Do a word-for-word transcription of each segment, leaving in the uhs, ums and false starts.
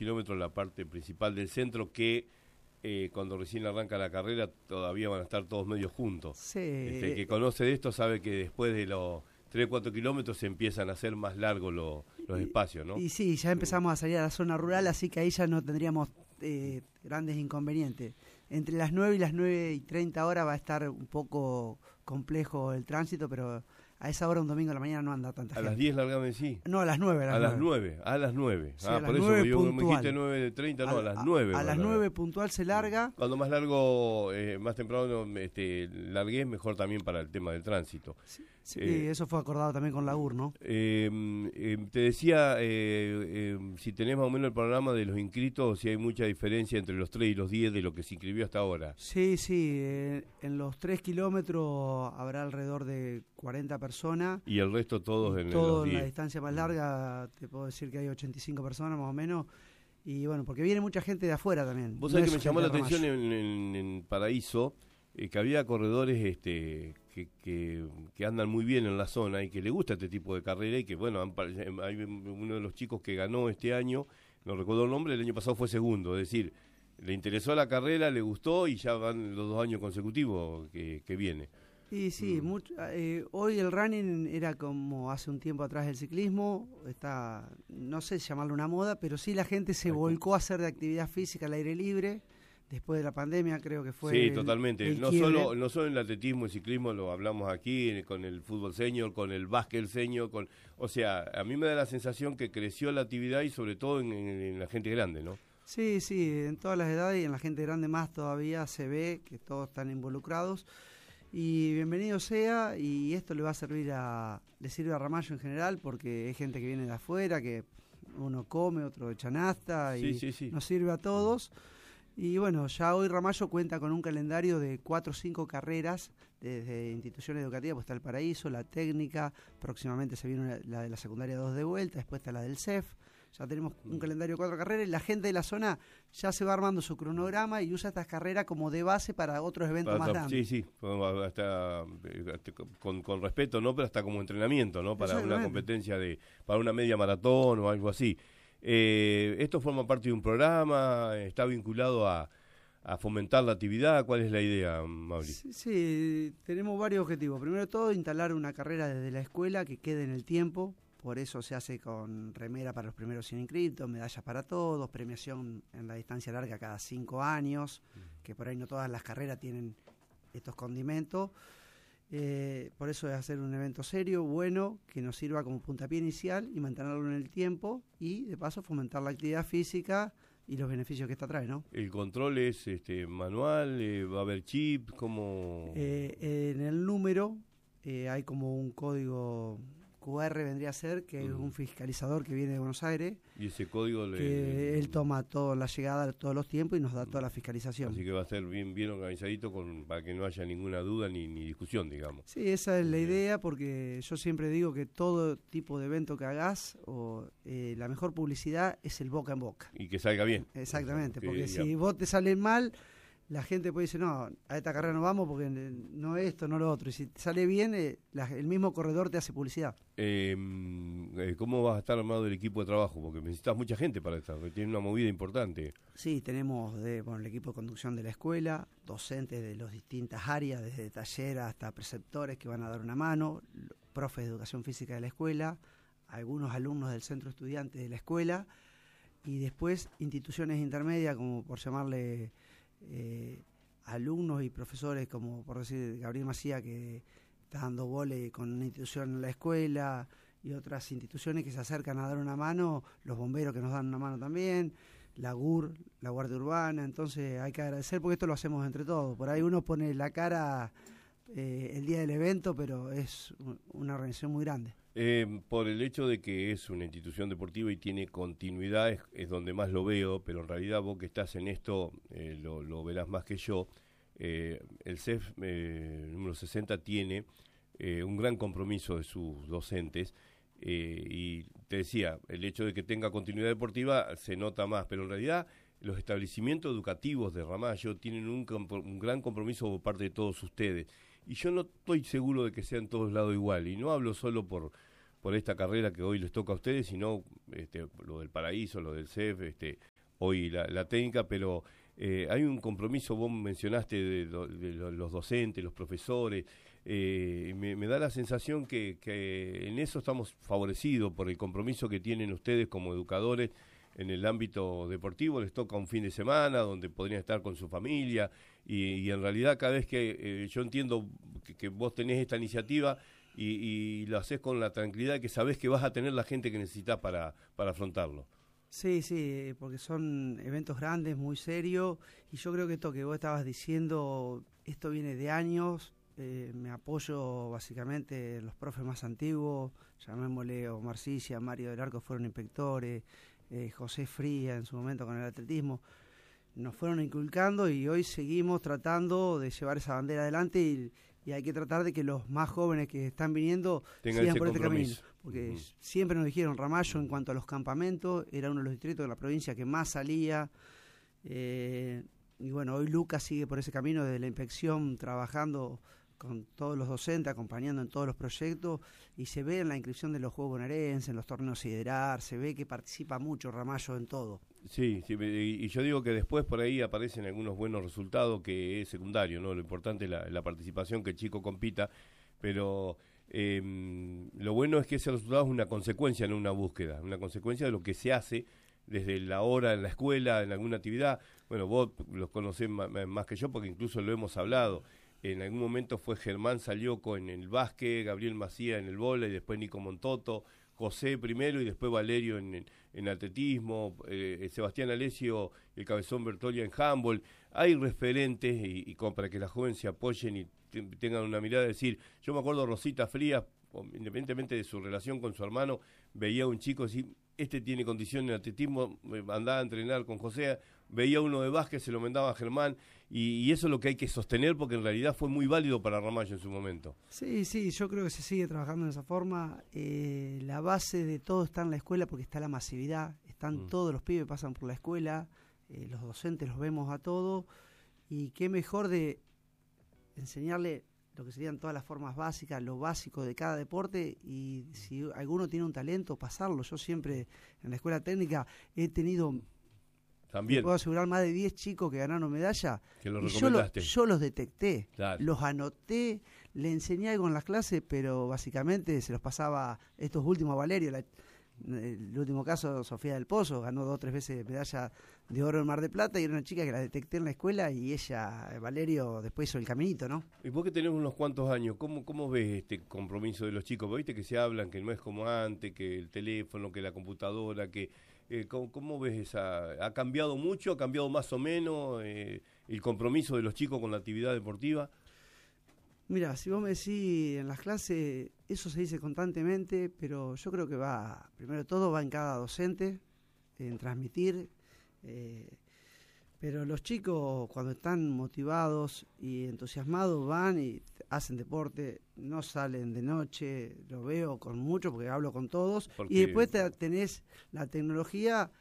kilómetros la parte principal del centro que eh, cuando recién arranca la carrera todavía van a estar todos medio juntos. Sí. Este, el que conoce de esto sabe que después de los tres o cuatro kilómetros se empiezan a hacer más largos lo, los y, espacios, ¿no? Y sí, ya empezamos a salir a la zona rural, así que ahí ya no tendríamos eh, grandes inconvenientes. Entre las nueve y las nueve y treinta horas va a estar un poco complejo el tránsito, pero a esa hora un domingo a la mañana no anda tanta ¿A gente. las diez largame en sí? No, a las nueve. A las nueve, a las nueve. Sí, ah, a las por eso nueve yo me puntual. dijiste nueve de treinta, no, a, a las nueve. A, a las nueve puntual se larga. Cuando más largo, eh, más temprano este, largué, mejor también para el tema del tránsito. Sí, sí eh, eso fue acordado también con la U R, ¿no? Eh, eh, te decía, eh, eh, si tenés más o menos el panorama de los inscritos, si hay mucha diferencia entre los tres y los diez de lo que se inscribió hasta ahora. Sí, sí, eh, en los tres kilómetros habrá alrededor de cuarenta personas. Y el resto todos en todo los en diez. La distancia más larga, te puedo decir que hay ochenta y cinco personas más o menos. Y bueno, porque viene mucha gente de afuera también. Vos no sabés que me llamó la Ramallo. atención en, en, en Paraíso, eh, que había corredores este que, que, que andan muy bien en la zona y que le gusta este tipo de carrera y que bueno, han, hay uno de los chicos que ganó este año, no recuerdo el nombre, el año pasado fue segundo, es decir, le interesó la carrera, le gustó y ya van los dos años consecutivos que, que viene. Y sí, mm. mucho, eh, hoy el running era como hace un tiempo atrás el ciclismo, está, no sé si llamarlo una moda, pero sí la gente se volcó a hacer de actividad física al aire libre, después de la pandemia creo que fue. Sí, el, totalmente, el no solo no solo en el atletismo, el ciclismo, lo hablamos aquí, con el fútbol senior, con el básquet senior, con, o sea, a mí me da la sensación que creció la actividad y sobre todo en, en, en la gente grande, ¿no? Sí, sí, en todas las edades y en la gente grande más todavía se ve que todos están involucrados. Y bienvenido sea, y esto le va a servir a, le sirve a Ramallo en general, porque hay gente que viene de afuera, que uno come, otro echa nafta, y sí, sí, sí. nos sirve a todos. Y bueno, ya hoy Ramallo cuenta con un calendario de cuatro o cinco carreras desde instituciones educativas, pues está el Paraíso, la técnica, próximamente se viene una, la de la secundaria dos de vuelta, después está la del C E F. Ya tenemos un calendario de cuatro carreras y la gente de la zona ya se va armando su cronograma y usa estas carreras como de base para otros eventos hasta, más grandes. Sí, sí, hasta, hasta con, con respeto, ¿no? Pero hasta como entrenamiento, ¿no? Para una competencia de, para una media maratón o algo así. Eh, esto forma parte de un programa, está vinculado a, a fomentar la actividad. ¿Cuál es la idea, Mauri? Sí, sí, tenemos varios objetivos. Primero de todo, instalar una carrera desde la escuela que quede en el tiempo. Por eso se hace con remera para los primeros cien inscritos, medallas para todos, premiación en la distancia larga cada cinco años, que por ahí no todas las carreras tienen estos condimentos. Eh, por eso es hacer un evento serio, bueno, que nos sirva como puntapié inicial y mantenerlo en el tiempo y de paso fomentar la actividad física y los beneficios que esta trae, ¿no? ¿El control es este manual? Eh, ¿Va a haber chip? ¿Cómo? Eh, en el número eh, hay como un código Q R vendría a ser, que uh-huh. es un fiscalizador que viene de Buenos Aires. Y ese código le, que le, él toma toda la llegada, todos los tiempos y nos da toda la fiscalización. Así que va a ser bien bien organizadito con, para que no haya ninguna duda ni, ni discusión, digamos. Sí, esa es la idea, porque yo siempre digo que todo tipo de evento que hagas, o eh, la mejor publicidad es el boca en boca. Y que salga bien. Exactamente, que, porque ya. si vos te sales mal, la gente puede decir, no, a esta carrera no vamos porque no esto, no lo otro. Y si te sale bien, eh, la, el mismo corredor te hace publicidad. Eh, ¿Cómo vas a estar armado el equipo de trabajo? Porque necesitas mucha gente para estar, tiene una movida importante. Sí, tenemos de, bueno, el equipo de conducción de la escuela, docentes de las distintas áreas, desde taller hasta preceptores que van a dar una mano, profes de educación física de la escuela, algunos alumnos del centro estudiante de la escuela, y después instituciones intermedias, como por llamarle... Eh, alumnos y profesores, como por decir Gabriel Macía, que está dando vole con una institución en la escuela, y otras instituciones que se acercan a dar una mano, los bomberos que nos dan una mano también, la G U R, la Guardia Urbana. Entonces hay que agradecer porque esto lo hacemos entre todos. Por ahí uno pone la cara eh, el día del evento, pero es una organización muy grande. Eh, por el hecho de que es una institución deportiva y tiene continuidad, es, es donde más lo veo, pero en realidad vos que estás en esto eh, lo, lo verás más que yo. Eh, el C E F eh, número sesenta tiene eh, un gran compromiso de sus docentes eh, y te decía, el hecho de que tenga continuidad deportiva se nota más, pero en realidad los establecimientos educativos de Ramallo tienen un, un gran compromiso por parte de todos ustedes. Y yo no estoy seguro de que sea en todos lados igual, y no hablo solo por por esta carrera que hoy les toca a ustedes, sino este, lo del Paraíso, lo del C E F, este, hoy la, la técnica, pero eh, hay un compromiso, vos mencionaste de, de, de los docentes, los profesores, eh, me, me da la sensación que, que en eso estamos favorecidos por el compromiso que tienen ustedes como educadores en el ámbito deportivo. Les toca un fin de semana donde podrían estar con su familia y, y en realidad cada vez que eh, yo entiendo que, que vos tenés esta iniciativa y, y lo haces con la tranquilidad de que sabés que vas a tener la gente que necesitas para, para afrontarlo. Sí, sí, porque son eventos grandes, muy serios, y yo creo que esto que vos estabas diciendo, esto viene de años. Eh, me apoyo básicamente en los profes más antiguos, llamémosle Omar Sicia, Mario del Arco, fueron inspectores, eh, José Fría en su momento con el atletismo, nos fueron inculcando y hoy seguimos tratando de llevar esa bandera adelante y, y hay que tratar de que los más jóvenes que están viniendo tengan sigan por este compromiso. camino, porque uh-huh. siempre nos dijeron, Ramallo en cuanto a los campamentos era uno de los distritos de la provincia que más salía, eh, y bueno, hoy Lucas sigue por ese camino desde la inspección trabajando con todos los docentes, acompañando en todos los proyectos, y se ve en la inscripción de los Juegos Bonaerenses, en los torneos Siderar, se ve que participa mucho Ramallo en todo. Sí, sí, y yo digo que después por ahí aparecen algunos buenos resultados, que es secundario, ¿no? Lo importante es la, la participación, que el chico compita, pero eh, lo bueno es que ese resultado es una consecuencia, no una búsqueda, una consecuencia de lo que se hace desde la hora en la escuela, en alguna actividad. Bueno, vos los conocés más, más que yo porque incluso lo hemos hablado. En algún momento fue Germán Salioco en el básquet, Gabriel Macía en el vóley, después Nico Montoto, José primero y después Valerio en, en, en atletismo, eh, Sebastián Alessio, el Cabezón Bertolia en handball. Hay referentes y, y como para que las jóvenes se apoyen y te, tengan una mirada de decir, yo me acuerdo Rosita Frías, independientemente de su relación con su hermano, veía a un chico decir, este tiene condición en atletismo, andaba a entrenar con José, veía uno de básquet, se lo mandaba a Germán, y, y eso es lo que hay que sostener porque en realidad fue muy válido para Ramallo en su momento. Sí, sí, yo creo que se sigue trabajando de esa forma. Eh, la base de todo está en la escuela porque está la masividad, están mm. todos los pibes pasan por la escuela, eh, los docentes los vemos a todos, y qué mejor de enseñarle lo que serían todas las formas básicas, lo básico de cada deporte, y si alguno tiene un talento, pasarlo. Yo siempre en la escuela técnica he tenido, también puedo asegurar, más de diez chicos que ganaron medalla, que lo y recomendaste. Yo, lo, yo los detecté, claro. Los anoté, le enseñé algo en las clases, pero básicamente se los pasaba estos últimos a Valerio. La, el último caso, Sofía del Pozo, ganó dos o tres veces medalla de oro en Mar del Plata, y era una chica que la detecté en la escuela, y ella, Valerio, después hizo el caminito, ¿no? Y vos que tenés unos cuantos años, ¿cómo, cómo ves este compromiso de los chicos? ¿Viste que se hablan que no es como antes, que el teléfono, que la computadora, que eh, ¿cómo, cómo ves esa? ¿Ha cambiado mucho? ¿Ha cambiado más o menos eh, el compromiso de los chicos con la actividad deportiva? Mira, si vos me decís en las clases, eso se dice constantemente, pero yo creo que va, primero todo va en cada docente, en transmitir, eh, pero los chicos cuando están motivados y entusiasmados van y hacen deporte, no salen de noche, lo veo con mucho porque hablo con todos, porque... y después te, tenés la tecnología,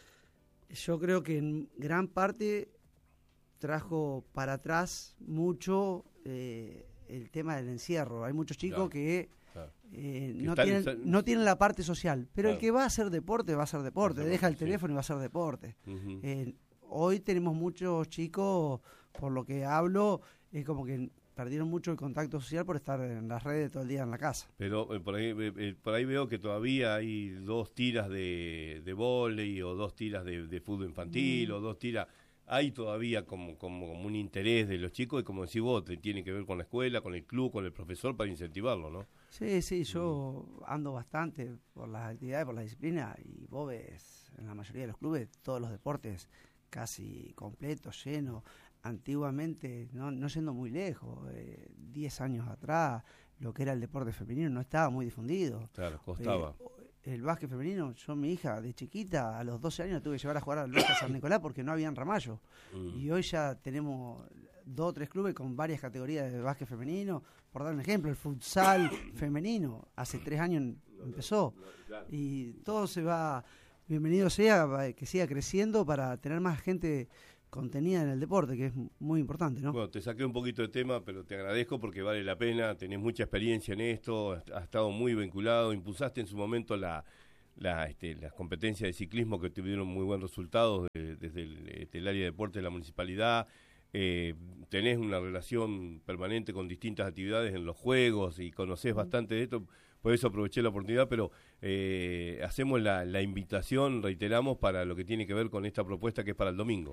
yo creo que en gran parte trajo para atrás mucho eh, el tema del encierro. Hay muchos chicos claro, que, claro. Eh, que no, están, tienen, están... no tienen la parte social, pero claro. el que va a hacer deporte va a hacer deporte, deja el teléfono sí. y va a hacer deporte. Uh-huh. Eh, hoy tenemos muchos chicos, por lo que hablo, es como que perdieron mucho el contacto social por estar en las redes todo el día en la casa. Pero eh, por ahí eh, por ahí veo que todavía hay dos tiras de, de vóley o dos tiras de, de fútbol infantil mm. o dos tiras... Hay todavía como, como, como un interés de los chicos y como decís vos, te tiene que ver con la escuela, con el club, con el profesor para incentivarlo, ¿no? Sí, sí, yo mm. ando bastante por las actividades, por la disciplina, y vos ves en la mayoría de los clubes todos los deportes casi completos, llenos. Antiguamente, no, no yendo muy lejos, eh, diez años atrás, lo que era el deporte femenino no estaba muy difundido. Claro, costaba. Eh, el básquet femenino, yo mi hija de chiquita a los doce años tuve que llevar a jugar al básquet San Nicolás porque no había en Ramallo. Mm. Y hoy ya tenemos dos o tres clubes con varias categorías de básquet femenino. Por dar un ejemplo, el futsal femenino hace tres años empezó. Y todo se va, bienvenido sea, que siga creciendo para tener más gente contenida en el deporte, que es muy importante, ¿no? Bueno, te saqué un poquito de tema, pero te agradezco porque vale la pena, tenés mucha experiencia en esto, has estado muy vinculado, impulsaste en su momento la, la, este, las competencias de ciclismo que tuvieron muy buenos resultados de, desde el, este, el área de deporte de la municipalidad. Eh, tenés una relación permanente con distintas actividades en los juegos y conocés bastante de esto, por eso aproveché la oportunidad, pero eh, hacemos la, la invitación, reiteramos, para lo que tiene que ver con esta propuesta que es para el domingo.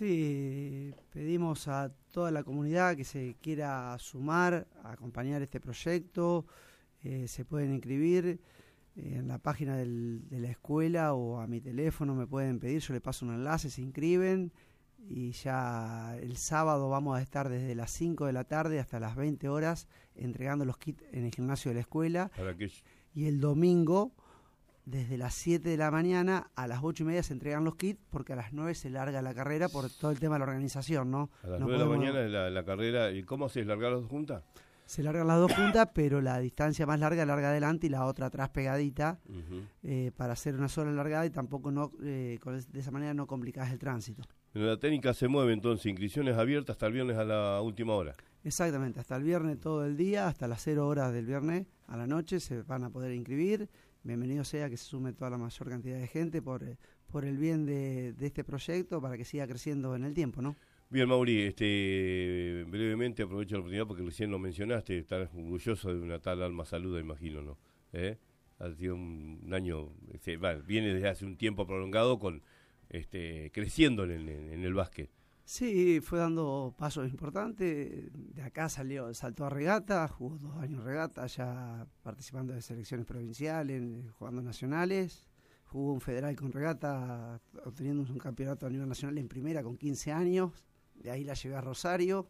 Sí, pedimos a toda la comunidad que se quiera sumar, a acompañar este proyecto, eh, se pueden inscribir eh, en la página del, de la escuela o a mi teléfono me pueden pedir, yo les paso un enlace, se inscriben. Y ya el sábado vamos a estar desde las cinco de la tarde hasta las veinte horas entregando los kits en el gimnasio de la escuela. ¿Para qué? Y el domingo, desde las siete de la mañana a las ocho y media se entregan los kits, porque a las nueve se larga la carrera por todo el tema de la organización, ¿no? A las no nueve de la podemos... mañana la, la carrera. ¿Y cómo haces? ¿Largar las dos juntas? Se largan las dos juntas, pero la distancia más larga larga adelante y la otra atrás pegadita, Uh-huh. eh, para hacer una sola largada y tampoco no eh, con, de esa manera no complicás el tránsito. Bueno, la técnica se mueve entonces, inscripciones abiertas hasta el viernes a la última hora. Exactamente, hasta el viernes todo el día, hasta las cero horas del viernes a la noche se van a poder inscribir. Bienvenido sea que se sume toda la mayor cantidad de gente por, por el bien de, de este proyecto para que siga creciendo en el tiempo, ¿no? Bien, Mauri, este, brevemente aprovecho la oportunidad porque recién lo mencionaste, estás orgulloso de una tal Alma Saluda, imagino, ¿no? ¿Eh? Ha sido un, un año, este, bueno, viene desde hace un tiempo prolongado con este, creciendo en el, en el básquet. Sí, fue dando pasos importantes. De acá salió, saltó a regata, jugó dos años regata, ya participando de selecciones provinciales, jugando nacionales. Jugó un federal con regata, obteniendo un campeonato a nivel nacional en primera con quince años. De ahí la llevé a Rosario.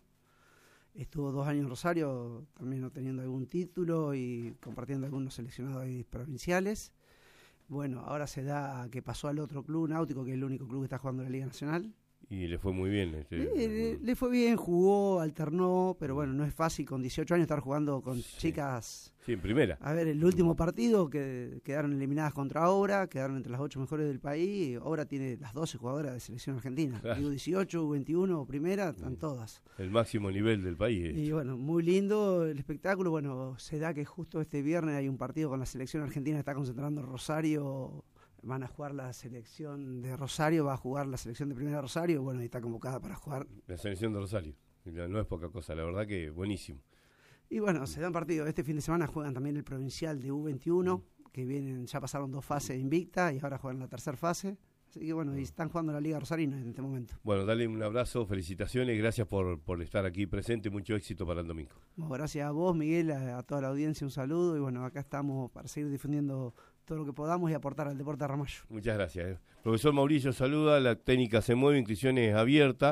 Estuvo dos años en Rosario, también obteniendo algún título y compartiendo algunos seleccionados ahí provinciales. Bueno, ahora se da que pasó al otro club náutico, que es el único club que está jugando en la Liga Nacional. Y le fue muy bien. Este, le, le, le fue bien, jugó, alternó, pero bueno, no es fácil con dieciocho años estar jugando con sí. chicas. Sí, en primera. A ver, el último partido que quedaron eliminadas contra Obra, quedaron entre las ocho mejores del país. Obra tiene las doce jugadoras de selección argentina. Claro. U dieciocho, U veintiuno, primera, están sí. todas. El máximo nivel del país. Y esto. Bueno, muy lindo el espectáculo. Bueno, se da que justo este viernes hay un partido con la selección argentina que está concentrando Rosario. Van a jugar la selección de Rosario, va a jugar la selección de primera Rosario, bueno, y está convocada para jugar. La selección de Rosario, no es poca cosa, la verdad que buenísimo. Y bueno, se dan partidos, este fin de semana juegan también el provincial de U veintiuno, que vienen, ya pasaron dos fases invictas y ahora juegan la tercera fase. Así que bueno, y están jugando la Liga Rosarina en este momento. Bueno, dale un abrazo, felicitaciones, gracias por, por estar aquí presente, mucho éxito para el domingo. Bueno, gracias a vos, Miguel, a, a toda la audiencia, un saludo y bueno, acá estamos para seguir difundiendo todo lo que podamos y aportar al deporte de Ramallo. Muchas gracias. Eh. Profesor Mauricio, saluda, la técnica se mueve, inscripciones abierta,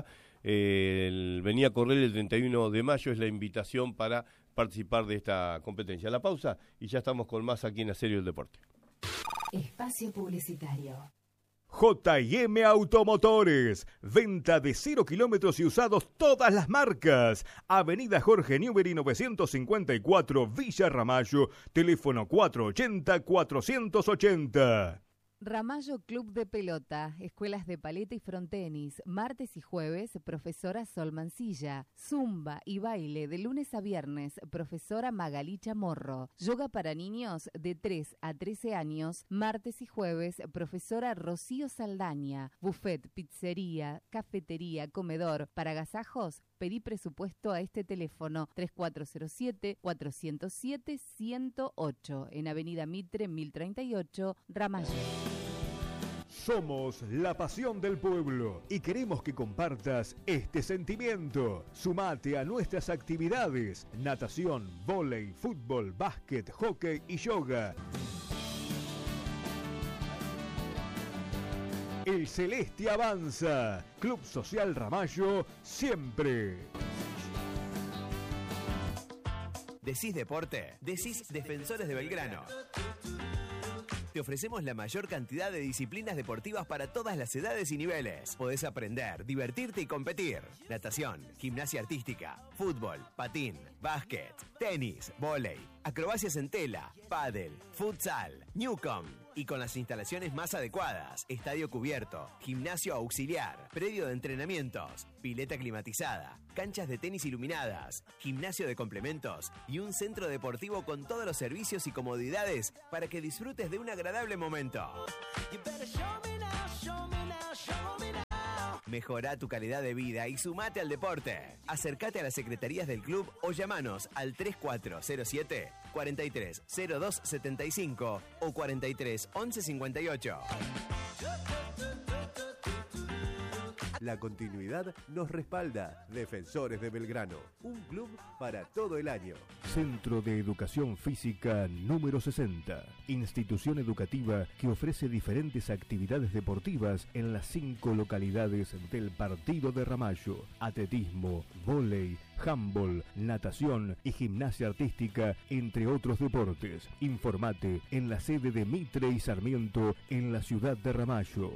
eh, el, venía a correr el treinta y uno de mayo, es la invitación para participar de esta competencia. La pausa y ya estamos con más aquí en Aserio del Deporte. Espacio publicitario. J y M Automotores, venta de cero kilómetros y usados todas las marcas. Avenida Jorge Newbery novecientos cincuenta y cuatro, Villa Ramallo, teléfono cuatro ochenta, cuatrocientos ochenta. Ramallo Club de Pelota, escuelas de paleta y frontenis, martes y jueves, profesora Sol Mancilla, zumba y baile de lunes a viernes, profesora Magalí Chamorro, yoga para niños de tres a trece años, martes y jueves, profesora Rocío Saldaña, buffet, pizzería, cafetería, comedor, para agasajos, pedí presupuesto a este teléfono tres cuatro cero siete, cuatro cero siete, uno cero ocho, en Avenida Mitre mil treinta y ocho, Ramallo. Somos la pasión del pueblo y queremos que compartas este sentimiento. Sumate a nuestras actividades: natación, vóley, fútbol, básquet, hockey y yoga. El Celeste avanza. Club Social Ramallo, siempre. Decís deporte, decís Defensores de Belgrano. Te ofrecemos la mayor cantidad de disciplinas deportivas para todas las edades y niveles. Podés aprender, divertirte y competir. Natación, gimnasia artística, fútbol, patín, básquet, tenis, vóley, acrobacias en tela, pádel, futsal, Newcom, y con las instalaciones más adecuadas. Estadio cubierto, gimnasio auxiliar, predio de entrenamientos, pileta climatizada, canchas de tenis iluminadas, gimnasio de complementos y un centro deportivo con todos los servicios y comodidades para que disfrutes de un agradable momento. Mejorá tu calidad de vida y sumate al deporte. Acércate a las secretarías del club o llamanos al tres cuatro cero siete, cuatro tres cero dos siete cinco o cuatro tres once cincuenta y ocho. La continuidad nos respalda. Defensores de Belgrano, un club para todo el año. Centro de Educación Física número sesenta. Institución educativa que ofrece diferentes actividades deportivas en las cinco localidades del Partido de Ramallo. Atletismo, vóley, handball, natación y gimnasia artística, entre otros deportes. Informate en la sede de Mitre y Sarmiento en la ciudad de Ramallo.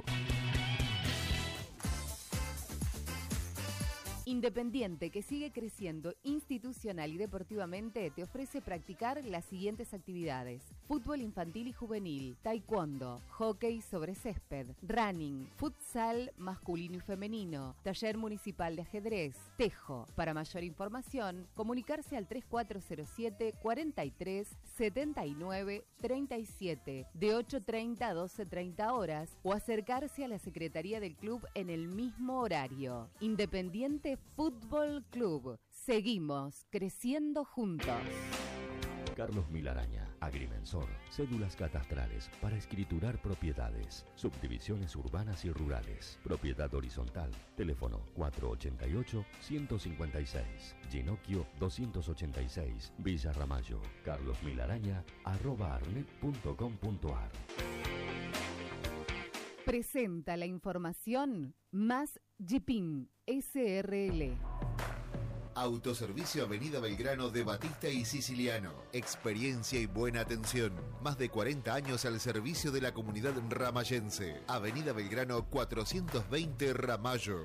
Independiente, que sigue creciendo institucional y deportivamente, te ofrece practicar las siguientes actividades: fútbol infantil y juvenil, taekwondo, hockey sobre césped, running, futsal masculino y femenino, taller municipal de ajedrez, tejo. Para mayor información, comunicarse al tres cuatro cero siete, cuatro tres, setenta y nueve, treinta y siete, de ocho treinta a doce treinta horas, o acercarse a la secretaría del club en el mismo horario. Independiente Fútbol Club. Seguimos creciendo juntos. Carlos Milaraña, agrimensor, cédulas catastrales para escriturar propiedades, subdivisiones urbanas y rurales, propiedad horizontal, teléfono cuatro ocho ocho, uno cinco seis, Ginocchio doscientos ochenta y seis, Villa Ramallo. Carlos Milaraña, arroba arnet punto com punto ar. Presenta la información Más Jipín S R L. Autoservicio Avenida Belgrano de Batista y Siciliano. Experiencia y buena atención. Más de cuarenta años al servicio de la comunidad ramallense. Avenida Belgrano cuatrocientos veinte Ramallo.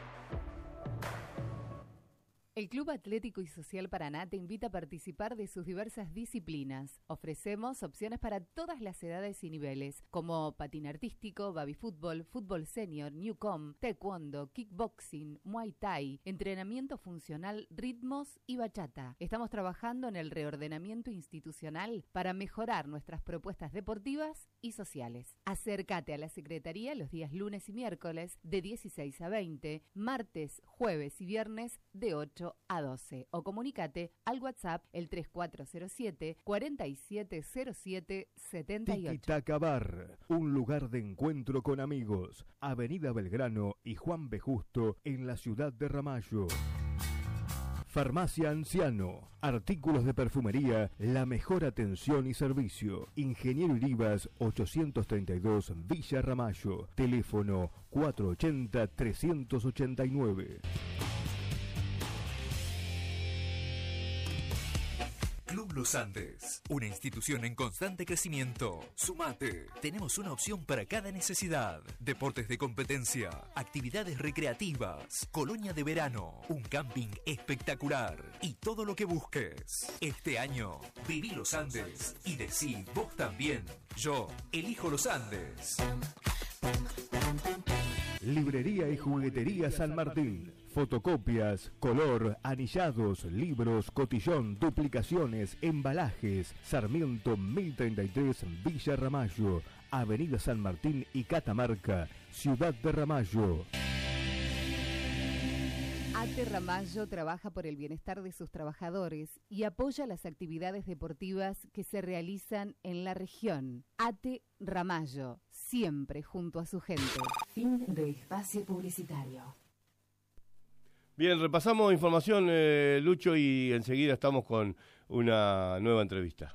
El Club Atlético y Social Paraná te invita a participar de sus diversas disciplinas. Ofrecemos opciones para todas las edades y niveles, como patín artístico, baby fútbol, fútbol senior, newcom, taekwondo, kickboxing, muay thai, entrenamiento funcional, ritmos y bachata. Estamos trabajando en el reordenamiento institucional para mejorar nuestras propuestas deportivas y sociales. Acércate a la Secretaría los días lunes y miércoles de dieciséis a veinte, martes, jueves y viernes de ocho a doce, o comunícate al WhatsApp el tres cuatro cero siete, cuatro siete cero siete, siete ocho. Tiki-Taka Bar, un lugar de encuentro con amigos. Avenida Belgrano y Juan B. Justo en la ciudad de Ramallo. Farmacia Anciano, artículos de perfumería, la mejor atención y servicio. Ingeniero Iribas ochocientos treinta y dos, Villa Ramallo. Teléfono cuatro ochenta, trescientos ochenta y nueve. Club Los Andes, una institución en constante crecimiento. Sumate. Tenemos una opción para cada necesidad. Deportes de competencia, actividades recreativas, colonia de verano, un camping espectacular y todo lo que busques. Este año, viví Los Andes y decí vos también. Yo elijo Los Andes. Librería y Juguetería San Martín. Fotocopias, color, anillados, libros, cotillón, duplicaciones, embalajes. Sarmiento mil treinta y tres, Villa Ramallo. Avenida San Martín y Catamarca, Ciudad de Ramallo. ATE Ramallo trabaja por el bienestar de sus trabajadores y apoya las actividades deportivas que se realizan en la región. ATE Ramallo, siempre junto a su gente. Fin de espacio publicitario. Bien, repasamos información, eh, Lucho, y enseguida estamos con una nueva entrevista.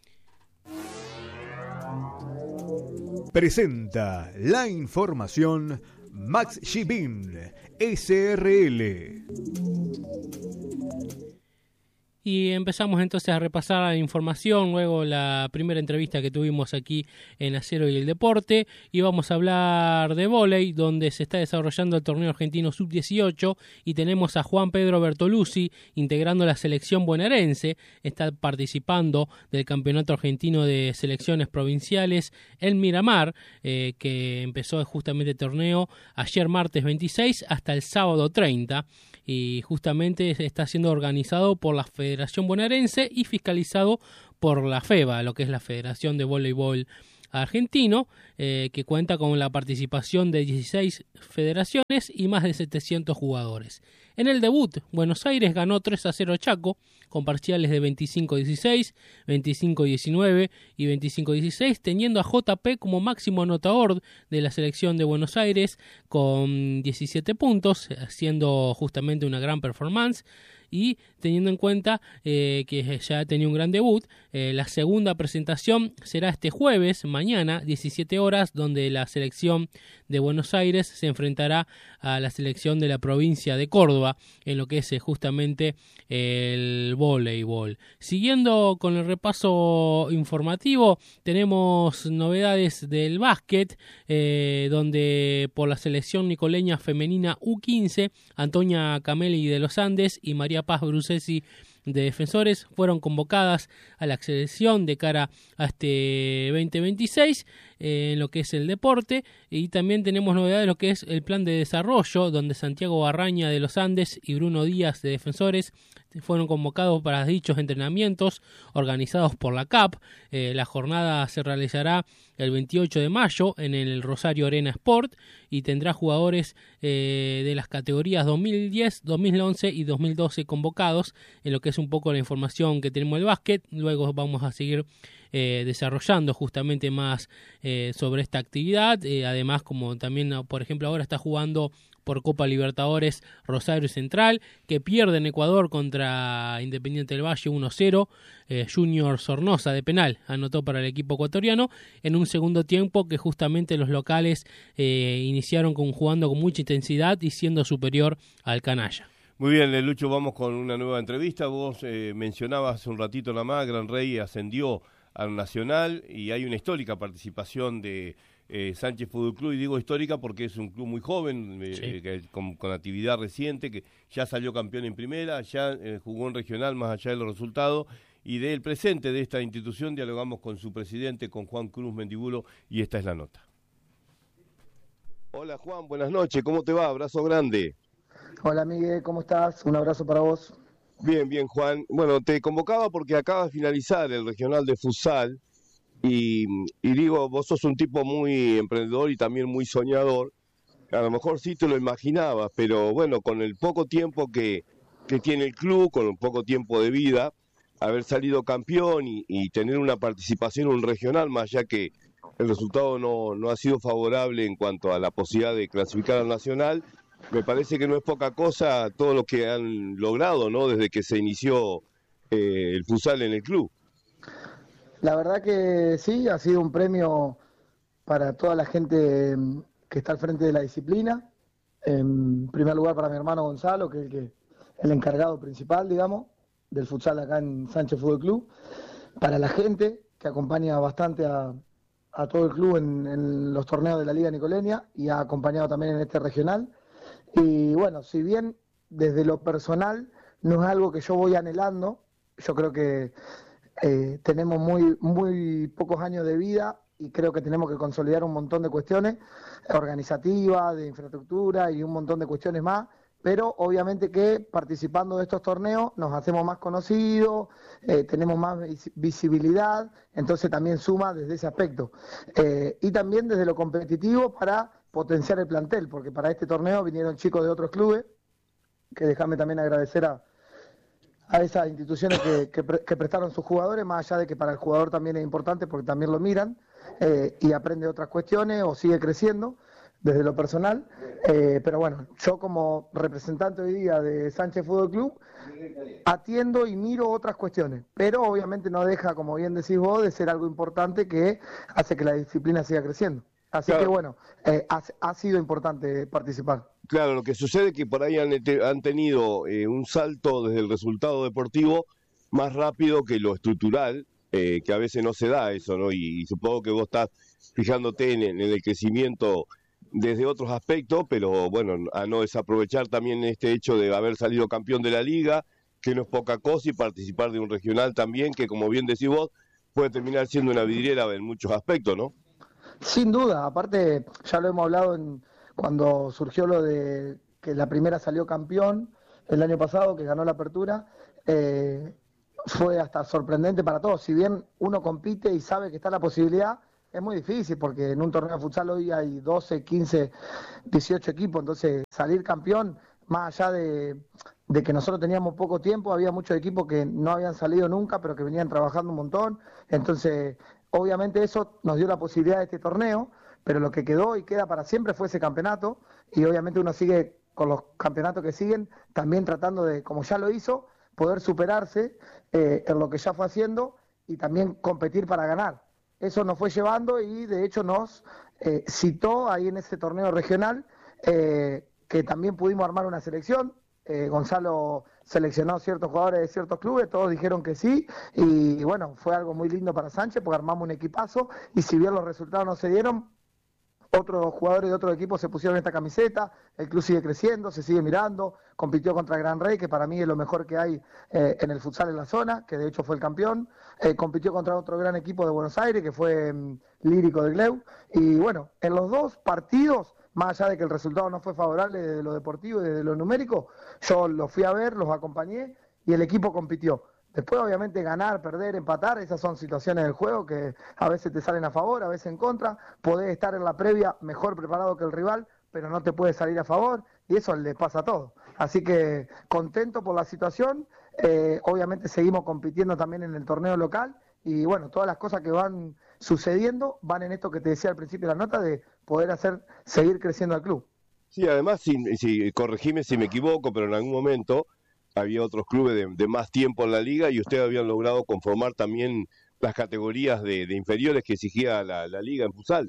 Presenta la información Max Jipín S R L. Y empezamos entonces a repasar la información, luego la primera entrevista que tuvimos aquí en Acero y el Deporte, y vamos a hablar de vóley, donde se está desarrollando el torneo argentino sub dieciocho, y tenemos a Juan Pedro Bertoluzzi integrando la selección bonaerense, está participando del Campeonato Argentino de Selecciones Provinciales en Miramar, eh, que empezó justamente el torneo ayer martes veintiséis hasta el sábado treinta, y justamente está siendo organizado por la Federación Bonaerense y fiscalizado por la FEBA, lo que es la Federación de Voleibol Argentino, eh, que cuenta con la participación de dieciséis federaciones y más de setecientos jugadores. En el debut, Buenos Aires ganó tres a cero a Chaco, con parciales de veinticinco a dieciséis, veinticinco a diecinueve y veinticinco a dieciséis, teniendo a J P como máximo anotador de la selección de Buenos Aires con diecisiete puntos, haciendo justamente una gran performance. Y teniendo en cuenta eh, que ya tenía un gran debut, eh, la segunda presentación será este jueves, mañana, diecisiete horas, donde la selección de Buenos Aires se enfrentará a la selección de la provincia de Córdoba, en lo que es eh, justamente el voleibol. Siguiendo con el repaso informativo, tenemos novedades del básquet, eh, donde por la selección nicoleña femenina U quince, Antonia Cameli de los Andes y María Paz Brucesi de Defensores fueron convocadas a la selección de cara a este veinte veintiséis eh, en lo que es el deporte, y también tenemos novedades de lo que es el plan de desarrollo, donde Santiago Barraña de los Andes y Bruno Díaz de Defensores fueron convocados para dichos entrenamientos organizados por la C A P. Eh, la jornada se realizará el veintiocho de mayo en el Rosario Arena Sport y tendrá jugadores eh, de las categorías dos mil diez, dos mil once y dos mil doce convocados, en lo que es un poco la información que tenemos del básquet. Luego vamos a seguir eh, desarrollando justamente más eh, sobre esta actividad. Eh, además, como también, por ejemplo, ahora está jugando por Copa Libertadores Rosario Central, que pierde en Ecuador contra Independiente del Valle uno cero. Eh, Junior Sornosa de penal anotó para el equipo ecuatoriano en un segundo tiempo que justamente los locales eh, iniciaron con, jugando con mucha intensidad y siendo superior al canalla. Muy bien, Lucho, vamos con una nueva entrevista. Vos eh, mencionabas hace un ratito nada más, Gran Rey ascendió al Nacional y hay una histórica participación de eh, Sánchez Fútbol Club, y digo histórica porque es un club muy joven, eh, sí. que, con, con actividad reciente, que ya salió campeón en primera, ya eh, jugó en regional más allá de los resultados, y del presente de esta institución dialogamos con su presidente, con Juan Cruz Mendibulo, y esta es la nota. Hola Juan, buenas noches, ¿cómo te va? Abrazo grande. Hola Miguel, ¿cómo estás? Un abrazo para vos. Bien, bien Juan. Bueno, te convocaba porque acaba de finalizar el regional de futsal y, y digo, vos sos un tipo muy emprendedor y también muy soñador. A lo mejor sí te lo imaginabas, pero bueno, con el poco tiempo que, que tiene el club, con el poco tiempo de vida, haber salido campeón y, y tener una participación en un regional, más allá que el resultado no, no ha sido favorable en cuanto a la posibilidad de clasificar al nacional, me parece que no es poca cosa todo lo que han logrado, ¿no? Desde que se inició eh, el futsal en el club. La verdad que sí, ha sido un premio para toda la gente que está al frente de la disciplina. En primer lugar para mi hermano Gonzalo, que es el, que, el encargado principal, digamos, del futsal acá en Sánchez Fútbol Club. Para la gente que acompaña bastante a, a todo el club en, en los torneos de la Liga Nicoleña y ha acompañado también en este regional. Y bueno, si bien desde lo personal no es algo que yo voy anhelando, yo creo que eh, tenemos muy, muy pocos años de vida y creo que tenemos que consolidar un montón de cuestiones organizativas, de infraestructura y un montón de cuestiones más, pero obviamente que participando de estos torneos nos hacemos más conocidos, eh, tenemos más visibilidad, entonces también suma desde ese aspecto. Eh, y también desde lo competitivo para potenciar el plantel, porque para este torneo vinieron chicos de otros clubes, que déjame también agradecer a, a esas instituciones que, que, pre, que prestaron sus jugadores, más allá de que para el jugador también es importante, porque también lo miran, eh, y aprende otras cuestiones o sigue creciendo desde lo personal, eh, pero bueno, yo como representante hoy día de Sánchez Fútbol Club, atiendo y miro otras cuestiones, pero obviamente no deja, como bien decís vos, de ser algo importante que hace que la disciplina siga creciendo. Así claro. que bueno, eh, ha, ha sido importante participar. Claro, lo que sucede es que por ahí han, han tenido eh, un salto desde el resultado deportivo más rápido que lo estructural, eh, que a veces no se da eso, ¿no? Y, y supongo que vos estás fijándote en, en el crecimiento desde otros aspectos, pero bueno, a no desaprovechar también este hecho de haber salido campeón de la liga, que no es poca cosa, y participar de un regional también, que como bien decís vos, puede terminar siendo una vidriera en muchos aspectos, ¿no? Sin duda, aparte ya lo hemos hablado en, cuando surgió lo de que la primera salió campeón el año pasado, que ganó la apertura, eh, fue hasta sorprendente para todos. Si bien uno compite y sabe que está la posibilidad, es muy difícil porque en un torneo de futsal hoy hay doce, quince, dieciocho equipos, entonces salir campeón, más allá de, de que nosotros teníamos poco tiempo, había muchos equipos que no habían salido nunca, pero que venían trabajando un montón, entonces obviamente eso nos dio la posibilidad de este torneo, pero lo que quedó y queda para siempre fue ese campeonato, y obviamente uno sigue con los campeonatos que siguen, también tratando de, como ya lo hizo, poder superarse eh, en lo que ya fue haciendo y también competir para ganar. Eso nos fue llevando y de hecho nos eh, citó ahí en ese torneo regional eh, que también pudimos armar una selección. Eh, Gonzalo seleccionó ciertos jugadores de ciertos clubes, todos dijeron que sí, y bueno, fue algo muy lindo para Sánchez porque armamos un equipazo, y si bien los resultados no se dieron, otros jugadores de otros equipos se pusieron esta camiseta, el club sigue creciendo, se sigue mirando, compitió contra Gran Rey, que para mí es lo mejor que hay eh, en el futsal en la zona, que de hecho fue el campeón, eh, compitió contra otro gran equipo de Buenos Aires, que fue um, Lírico de Gleu, y bueno, en los dos partidos, más allá de que el resultado no fue favorable desde lo deportivo y desde lo numérico, yo los fui a ver, los acompañé, y el equipo compitió. Después, obviamente, ganar, perder, empatar, esas son situaciones del juego que a veces te salen a favor, a veces en contra. Podés estar en la previa mejor preparado que el rival, pero no te puede salir a favor, y eso les pasa a todos. Así que contento por la situación, eh, obviamente seguimos compitiendo también en el torneo local, y bueno, todas las cosas que van sucediendo van en esto que te decía al principio de la nota, de poder hacer seguir creciendo al club. Sí, además, si, si, corregime si me equivoco, pero en algún momento había otros clubes de, de más tiempo en la liga y ustedes habían logrado conformar también las categorías de, de inferiores que exigía la, la liga en futsal.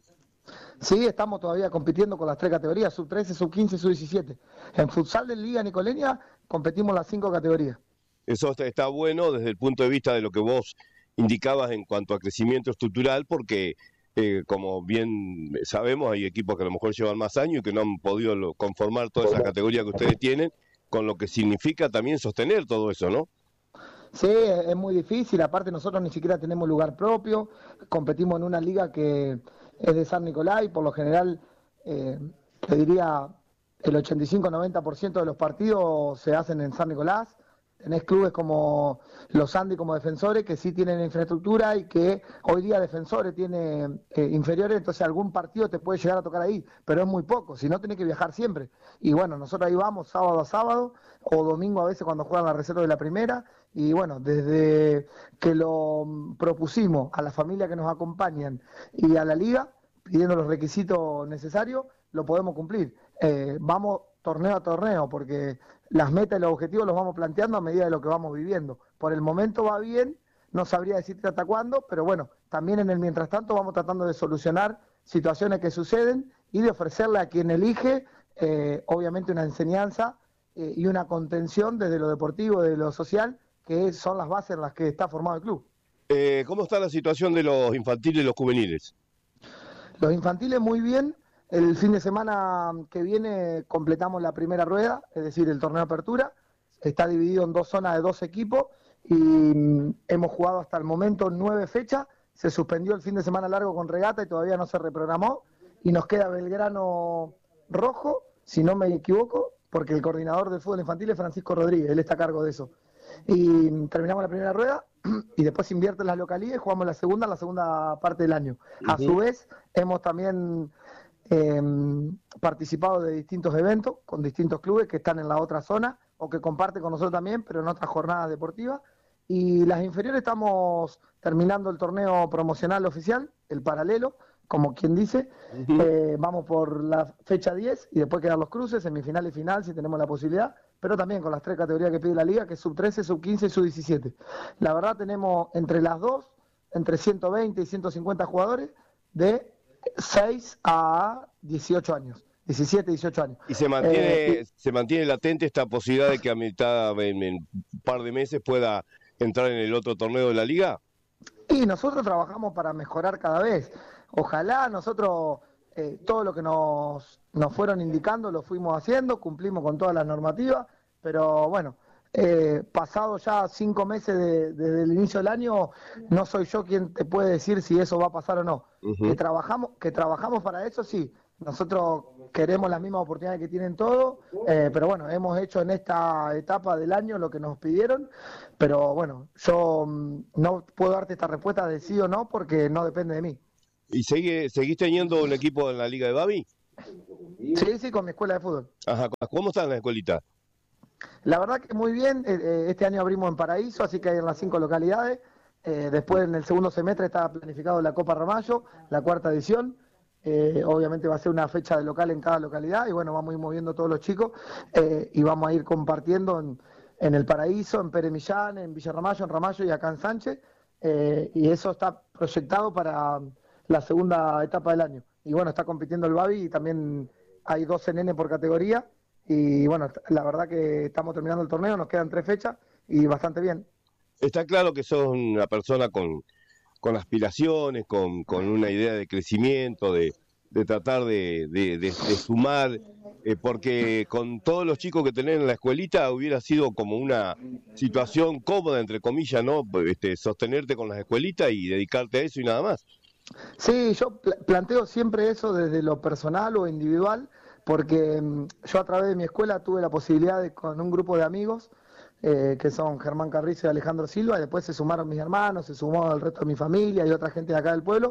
Sí, estamos todavía compitiendo con las tres categorías, sub trece, sub quince y sub diecisiete. En futsal de Liga Nicoleña competimos las cinco categorías. Eso está, está bueno desde el punto de vista de lo que vos indicabas en cuanto a crecimiento estructural, porque eh, como bien sabemos hay equipos que a lo mejor llevan más años y que no han podido conformar todas esas categorías que ustedes tienen, con lo que significa también sostener todo eso, ¿no? Sí, es muy difícil, aparte nosotros ni siquiera tenemos lugar propio, competimos en una liga que es de San Nicolás y por lo general, eh, te diría, el ochenta y cinco a noventa por ciento de los partidos se hacen en San Nicolás. Tenés clubes como los Andes como Defensores que sí tienen infraestructura y que hoy día Defensores tiene eh, inferiores, entonces algún partido te puede llegar a tocar ahí, pero es muy poco, si no tenés que viajar siempre. Y bueno, nosotros ahí vamos sábado a sábado o domingo a veces cuando juegan la reserva de la primera, y bueno, desde que lo propusimos a la familia que nos acompañan y a la liga, pidiendo los requisitos necesarios, lo podemos cumplir. Eh, vamos torneo a torneo, porque las metas y los objetivos los vamos planteando a medida de lo que vamos viviendo. Por el momento va bien, no sabría decirte hasta cuándo, pero bueno, también en el mientras tanto vamos tratando de solucionar situaciones que suceden y de ofrecerle a quien elige, eh, obviamente una enseñanza eh, y una contención desde lo deportivo, desde lo social, que son las bases en las que está formado el club. Eh, ¿Cómo está la situación de los infantiles y los juveniles? Los infantiles muy bien. El fin de semana que viene completamos la primera rueda, es decir, el torneo de apertura. Está dividido en dos zonas de dos equipos y hemos jugado hasta el momento nueve fechas. Se suspendió el fin de semana largo con regata y todavía no se reprogramó. Y nos queda Belgrano Rojo, si no me equivoco, porque el coordinador del fútbol infantil es Francisco Rodríguez, él está a cargo de eso. Y terminamos la primera rueda y después invierten las localidades, jugamos la segunda, la segunda parte del año. A su vez, hemos también Eh, participado de distintos eventos con distintos clubes que están en la otra zona o que comparten con nosotros también, pero en otras jornadas deportivas. Y las inferiores estamos terminando el torneo promocional oficial, el paralelo, como quien dice. Uh-huh. eh, vamos por la fecha diez y después quedan los cruces, semifinal y final si tenemos la posibilidad, pero también con las tres categorías que pide la liga, que es sub trece, sub quince y sub diecisiete. La verdad tenemos entre las dos, entre ciento veinte y ciento cincuenta jugadores de seis a dieciocho años, diecisiete, dieciocho años. ¿Y se mantiene, eh, se mantiene latente esta posibilidad de que a mitad, en, en un par de meses pueda entrar en el otro torneo de la liga? Y nosotros trabajamos para mejorar cada vez. Ojalá nosotros eh, todo lo que nos, nos fueron indicando lo fuimos haciendo, cumplimos con todas las normativas, pero bueno, eh, pasado ya cinco meses de, desde el inicio del año, no soy yo quien te puede decir si eso va a pasar o no. Uh-huh. Que trabajamos, que trabajamos para eso, sí. Nosotros queremos las mismas oportunidades que tienen todos, eh, pero bueno, hemos hecho en esta etapa del año lo que nos pidieron, pero bueno, yo mm, no puedo darte esta respuesta de sí o no porque no depende de mí. ¿Y sigue, seguís teniendo un equipo en la Liga de Babi? Sí, sí, con mi escuela de fútbol. Ajá, ¿cómo está en la escuelita? La verdad que muy bien, eh, este año abrimos en Paraíso, así que hay en las cinco localidades, eh, después en el segundo semestre está planificado la Copa Ramallo, la cuarta edición. Eh, obviamente va a ser una fecha de local en cada localidad y bueno, vamos a ir moviendo todos los chicos eh, y vamos a ir compartiendo en, en el Paraíso, en Pere Millán, en Villa Ramallo, en Ramallo y acá en Sánchez eh, y eso está proyectado para la segunda etapa del año. Y bueno, está compitiendo el Babi y también hay doce nenes por categoría y bueno, la verdad que estamos terminando el torneo, nos quedan tres fechas y bastante bien. Está claro que sos una persona con... con aspiraciones, con, con una idea de crecimiento, de, de tratar de, de, de, de sumar, eh, porque con todos los chicos que tenés en la escuelita hubiera sido como una situación cómoda, entre comillas, ¿no? Este, sostenerte con las escuelitas y dedicarte a eso y nada más. Sí, yo pl- planteo siempre eso desde lo personal o individual, porque mmm, yo a través de mi escuela tuve la posibilidad de, con un grupo de amigos, Eh, que son Germán Carrizo y Alejandro Silva, y después se sumaron mis hermanos, se sumó el resto de mi familia y otra gente de acá del pueblo,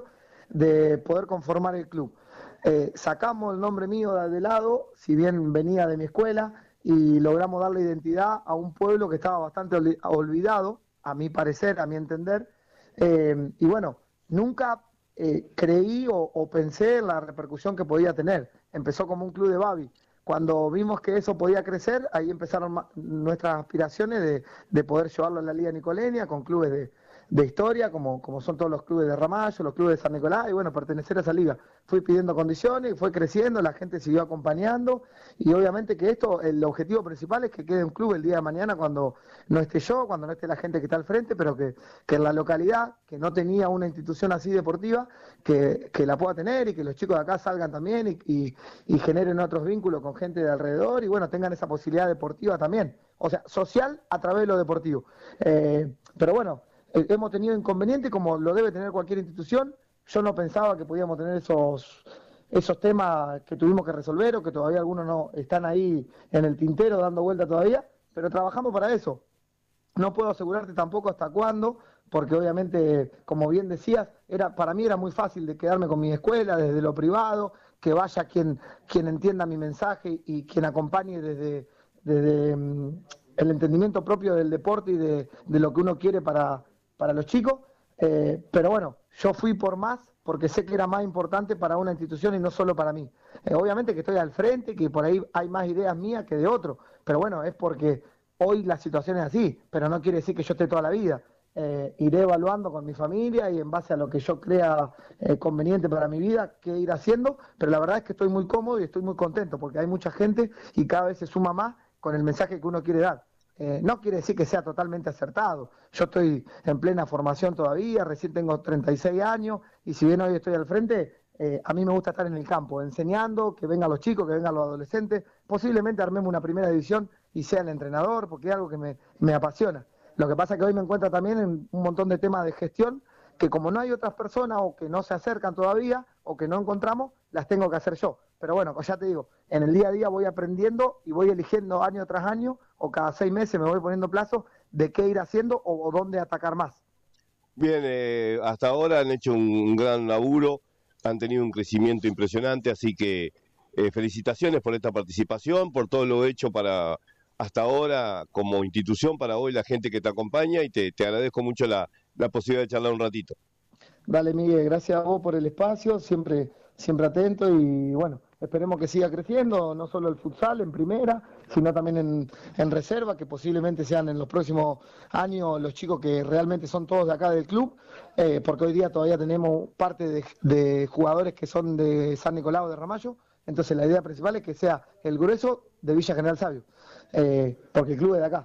de poder conformar el club. Eh, sacamos el nombre mío de, de lado, si bien venía de mi escuela, y logramos darle identidad a un pueblo que estaba bastante ol- olvidado, a mi parecer, a mi entender, eh, y bueno, nunca eh, creí o, o pensé en la repercusión que podía tener. Empezó como un club de Babi. Cuando vimos que eso podía crecer, ahí empezaron ma- nuestras aspiraciones de, de poder llevarlo a la Liga Nicolenia con clubes de, de historia, como, como son todos los clubes de Ramallo, los clubes de San Nicolás, y bueno, pertenecer a esa liga. Fui pidiendo condiciones, y fue creciendo, la gente siguió acompañando, y obviamente que esto, el objetivo principal es que quede un club el día de mañana cuando no esté yo, cuando no esté la gente que está al frente, pero que, que en la localidad, que no tenía una institución así deportiva, que, que la pueda tener y que los chicos de acá salgan también y, y, y generen otros vínculos con gente de alrededor y bueno, tengan esa posibilidad deportiva también. O sea, social a través de lo deportivo. Eh, pero bueno, eh, hemos tenido inconvenientes como lo debe tener cualquier institución. Yo no pensaba que podíamos tener esos esos temas que tuvimos que resolver o que todavía algunos no están ahí en el tintero dando vuelta todavía, pero trabajamos para eso. No puedo asegurarte tampoco hasta cuándo, porque obviamente, como bien decías, era para mí era muy fácil de quedarme con mi escuela desde lo privado, que vaya quien quien entienda mi mensaje y quien acompañe desde, desde um, el entendimiento propio del deporte y de, de lo que uno quiere para, para los chicos. Eh, pero bueno, yo fui por más porque sé que era más importante para una institución y no solo para mí. Eh, obviamente que estoy al frente, que por ahí hay más ideas mías que de otro, pero bueno, es porque hoy la situación es así, pero no quiere decir que yo esté toda la vida. Eh, iré evaluando con mi familia y en base a lo que yo crea eh, conveniente para mi vida, qué ir haciendo, pero la verdad es que estoy muy cómodo y estoy muy contento porque hay mucha gente y cada vez se suma más con el mensaje que uno quiere dar. Eh, no quiere decir que sea totalmente acertado. Yo estoy en plena formación todavía, recién tengo treinta y seis años y si bien hoy estoy al frente, eh, a mí me gusta estar en el campo, enseñando, que vengan los chicos, que vengan los adolescentes, posiblemente armemos una primera división y sea el entrenador, porque es algo que me, me apasiona. Lo que pasa es que hoy me encuentro también en un montón de temas de gestión que como no hay otras personas o que no se acercan todavía o que no encontramos, las tengo que hacer yo. Pero bueno, ya te digo, en el día a día voy aprendiendo y voy eligiendo año tras año o cada seis meses me voy poniendo plazo de qué ir haciendo o, o dónde atacar más. Bien, eh, hasta ahora han hecho un gran laburo, han tenido un crecimiento impresionante, así que eh, felicitaciones por esta participación, por todo lo hecho para hasta ahora como institución para hoy la gente que te acompaña y te, te agradezco mucho la, la posibilidad de charlar un ratito. Dale, Miguel, gracias a vos por el espacio, siempre siempre atento y bueno, esperemos que siga creciendo, no solo el futsal en primera, sino también en, en reserva, que posiblemente sean en los próximos años los chicos que realmente son todos de acá del club, eh, porque hoy día todavía tenemos parte de, de jugadores que son de San Nicolás o de Ramallo, entonces la idea principal es que sea el grueso de Villa General Sabio. Eh, porque el club es de acá.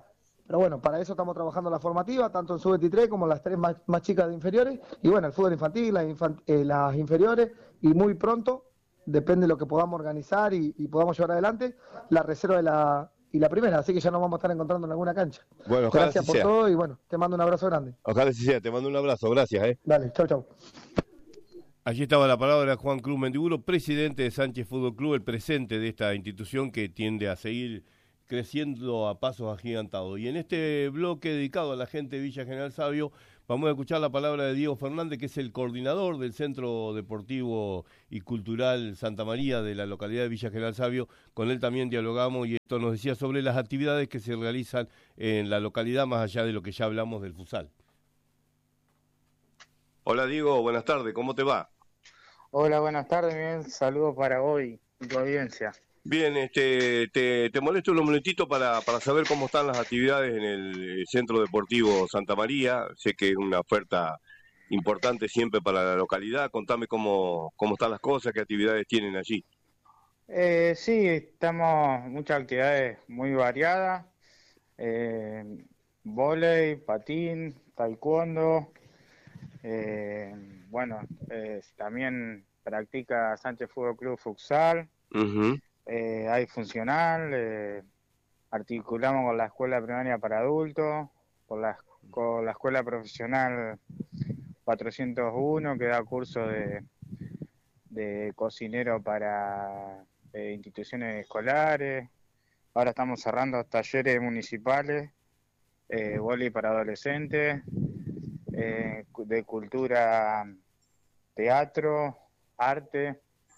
Pero bueno, para eso estamos trabajando la formativa, tanto en sub veintitrés como las tres más, más chicas de inferiores, y bueno, el fútbol infantil, las, infant eh, las inferiores, y muy pronto, depende de lo que podamos organizar y, y podamos llevar adelante, la reserva de la, y la primera, así que ya nos vamos a estar encontrando en alguna cancha. Bueno, ojalá gracias así por sea. todo y bueno, te mando un abrazo grande. Ojalá así sea, te mando un abrazo, gracias. ¿eh? Dale, chau, chau. Allí estaba la palabra de Juan Cruz Mendiburo, presidente de Sánchez Fútbol Club, el presente de esta institución que tiende a seguir creciendo a pasos agigantados. Y en este bloque dedicado a la gente de Villa General Sabio, vamos a escuchar la palabra de Diego Fernández, que es el coordinador del Centro Deportivo y Cultural Santa María de la localidad de Villa General Sabio. Con él también dialogamos y esto nos decía sobre las actividades que se realizan en la localidad, más allá de lo que ya hablamos del futsal. Hola Diego, buenas tardes, ¿cómo te va? Hola, buenas tardes, bien, saludos para hoy y tu audiencia. Bien, este, te, te molesto unos minutitos para, para saber cómo están las actividades en el Centro Deportivo Santa María. Sé que es una oferta importante siempre para la localidad. Contame cómo, cómo están las cosas, qué actividades tienen allí. Eh, sí, estamos muchas actividades muy variadas. Eh, vóley, patín, taekwondo. Eh, bueno, eh, también practica Sánchez Fútbol Club futsal. Uh-huh. Eh, hay funcional, eh, articulamos con la escuela primaria para adultos, con la, con la escuela profesional cuatrocientos uno que da curso de, de cocinero para eh, instituciones escolares. Ahora estamos cerrando talleres municipales, eh, vóley para adolescentes, eh, de cultura, teatro, arte.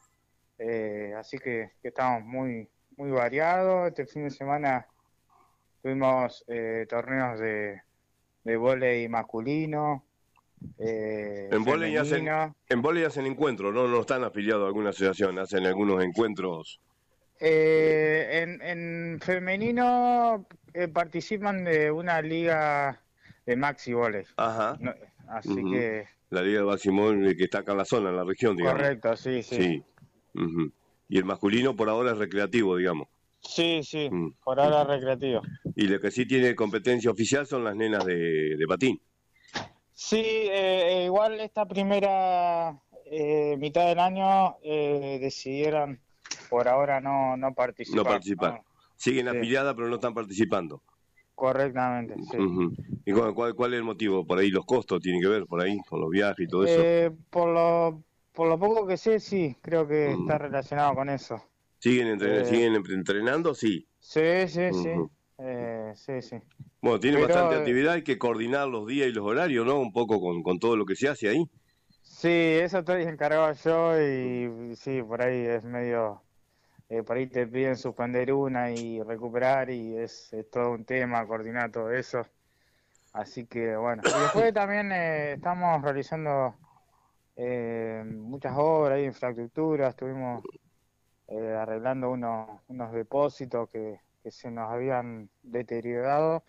Eh, así que, que estamos muy muy variados. Este fin de semana tuvimos eh, torneos de, de vóley masculino, eh, en vóley hacen, femenino. en vóley hacen encuentros, ¿no? No están afiliados a alguna asociación, hacen algunos encuentros. Eh, en, en femenino eh, participan de una liga de maxi vóley. Ajá. No, así Uh-huh. que... La liga de Balsimón, que está acá en la zona, en la región, digamos. Correcto, sí, sí. Sí. Uh-huh. Y el masculino por ahora es recreativo, digamos. Sí, sí, Mm. por ahora recreativo. Y lo que sí tiene competencia oficial son las nenas de, de patín. Sí, eh, igual esta primera eh, mitad del año eh, decidieron por ahora no, no participar. No participar. No. Siguen Sí. afiliadas, pero no están participando. Correctamente, sí. Uh-huh. ¿Y cuál, cuál, cuál es el motivo? Por ahí los costos tienen que ver, por ahí, con los viajes y todo eso. Eh, por lo por lo poco que sé, sí, creo que Uh-huh. está relacionado con eso. ¿Siguen, entren- eh, ¿Siguen entrenando? Sí. Sí, sí, sí. Uh-huh. Eh, sí, sí. Bueno, tiene Pero, bastante eh, actividad, hay que coordinar los días y los horarios, ¿no? Un poco con, con todo lo que se hace ahí. Sí, eso estoy encargado yo y sí, por ahí es medio... Eh, por ahí te piden suspender una y recuperar y es, es todo un tema, coordinar todo eso. Así que bueno. Y después también eh, estamos realizando eh, muchas obras de infraestructura, estuvimos eh, arreglando unos, unos depósitos que, que se nos habían deteriorado.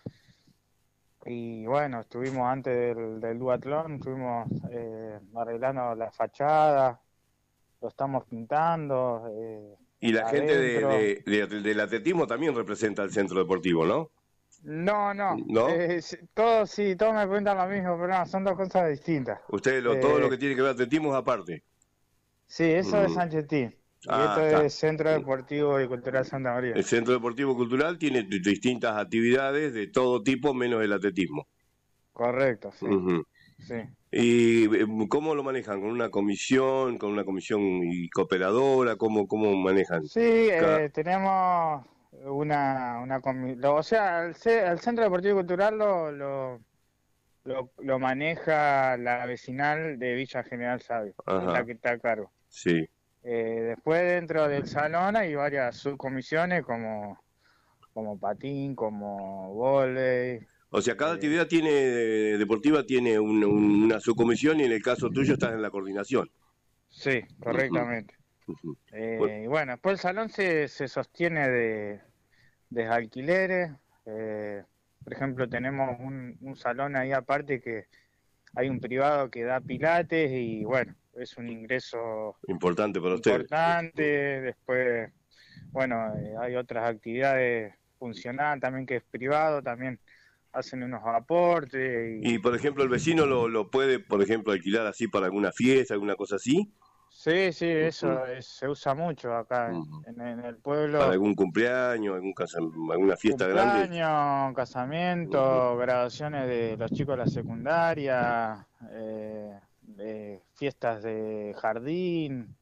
Y bueno, estuvimos antes del, del duatlón, estuvimos eh, arreglando la fachada, lo estamos pintando. Eh, Y la gente de, adentro. de- de- del atletismo también representa el centro deportivo, ¿no? No, no. ¿No? Eh, sí, todos, sí, todos me cuentan lo mismo, pero no, son dos cosas distintas. Ustedes, lo, Eh, todo lo que tiene que ver atletismo es aparte. Sí, eso Mm. es Sanchetín. Y Ah, esto está. es Centro Deportivo y Cultural Santa María. El Centro Deportivo Cultural tiene d- distintas actividades de todo tipo, menos el atletismo. Correcto, sí. Ujú. Sí. ¿Y eh, cómo lo manejan? ¿Con una comisión, con una comisión y cooperadora? ¿Cómo, cómo manejan? Sí, Cada- eh, tenemos una, una comi- lo- o sea, el, ce- el Centro Deportivo y Cultural lo, lo, lo, lo maneja la vecinal de Villa General Sabio, es Ajá. la que está a cargo. Sí. Eh, después dentro del salón hay varias subcomisiones como, como patín, como vóley. O sea, cada actividad tiene eh, deportiva tiene un- un- una subcomisión y en el caso tuyo estás en la coordinación. Sí, correctamente. Ujú. Eh, Bueno. y bueno, después el salón se, se sostiene de, de alquileres. Eh, por ejemplo, tenemos un, un salón ahí aparte que hay un privado que da pilates y bueno, es un ingreso Importante para ustedes. importante. Después, bueno, eh, hay otras actividades funcionales también que es privado, también hacen unos aportes. Y, y por ejemplo, el vecino lo, lo puede, por ejemplo, alquilar así para alguna fiesta, alguna cosa así. Sí, sí, eso uh-huh. es, se usa mucho acá uh-huh. en, en el pueblo. Para algún cumpleaños, algún casa, alguna fiesta cumpleaños, grande. Cumpleaños, casamiento, uh-huh. graduaciones de los chicos de la secundaria, eh, eh, fiestas de jardín.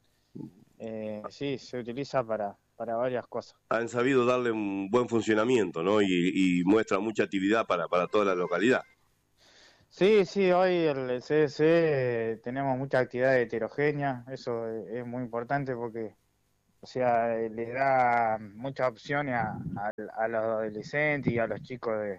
Eh, sí, se utiliza para, para varias cosas. Han sabido darle un buen funcionamiento, ¿no? Y, y muestra mucha actividad para, para toda la localidad. Sí, sí, hoy el C D C tenemos mucha actividad heterogénea, eso es muy importante porque, o sea, le da muchas opciones a, a, a los adolescentes y a los chicos de,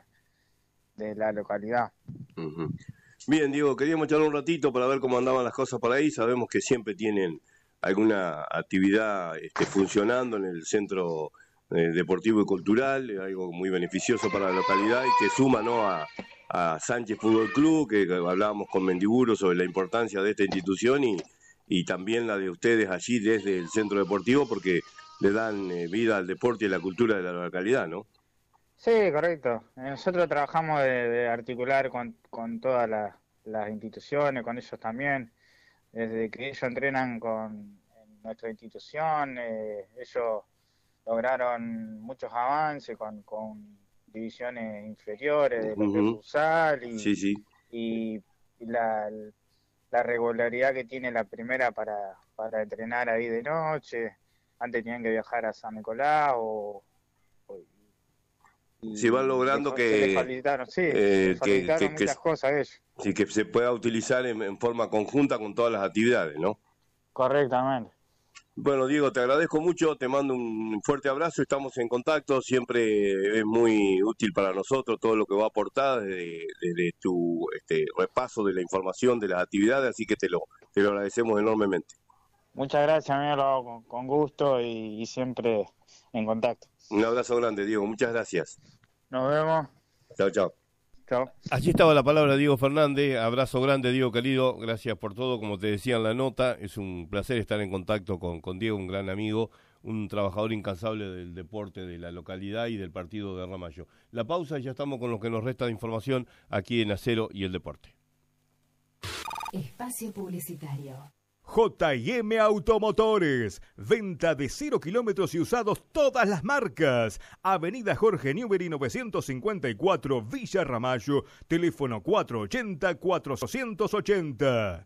de la localidad. Uh-huh. Bien, Diego, queríamos charlar un ratito para ver cómo andaban las cosas por ahí. Sabemos que siempre tienen alguna actividad este, funcionando en el centro eh, deportivo y cultural, algo muy beneficioso para la localidad y que suma, ¿no?, a a Sánchez Fútbol Club, que hablábamos con Mendiburo sobre la importancia de esta institución y, y también la de ustedes allí desde el centro deportivo, porque le dan eh, vida al deporte y a la cultura de la localidad, ¿no? Sí, correcto. Nosotros trabajamos de, de articular con, con todas la, las instituciones, con ellos también. Desde que ellos entrenan con en nuestra institución, eh, ellos lograron muchos avances con... con divisiones inferiores de lo que es futsal y, sí, sí. y, y la, la regularidad que tiene la primera para, para entrenar ahí de noche. Antes tenían que viajar a San Nicolás o, o y, si van logrando que se les facilitaron, sí, eh, les facilitaron que, muchas que, cosas ellos. Sí, que se pueda utilizar en, en forma conjunta con todas las actividades, ¿no? Correctamente. Bueno, Diego, te agradezco mucho, te mando un fuerte abrazo, estamos en contacto, siempre es muy útil para nosotros todo lo que va a aportar desde, desde tu este, repaso de la información de las actividades, así que te lo, te lo agradecemos enormemente. Muchas gracias, amigo, con, con gusto y, y siempre en contacto. Un abrazo grande, Diego, muchas gracias. Nos vemos. Chao, chao. Chao. Allí estaba la palabra de Diego Fernández. Abrazo grande, Diego querido. Gracias por todo. Como te decía en la nota, es un placer estar en contacto con, con Diego, un gran amigo, un trabajador incansable del deporte de la localidad y del partido de Ramallo. La pausa y ya estamos con lo que nos resta de información aquí en Acero y el Deporte. Espacio Publicitario. J y M Automotores, venta de cero kilómetros y usados todas las marcas. Avenida Jorge Newbery novecientos cincuenta y cuatro, Villa Ramallo, teléfono cuatro ochenta, cuatrocientos ochenta.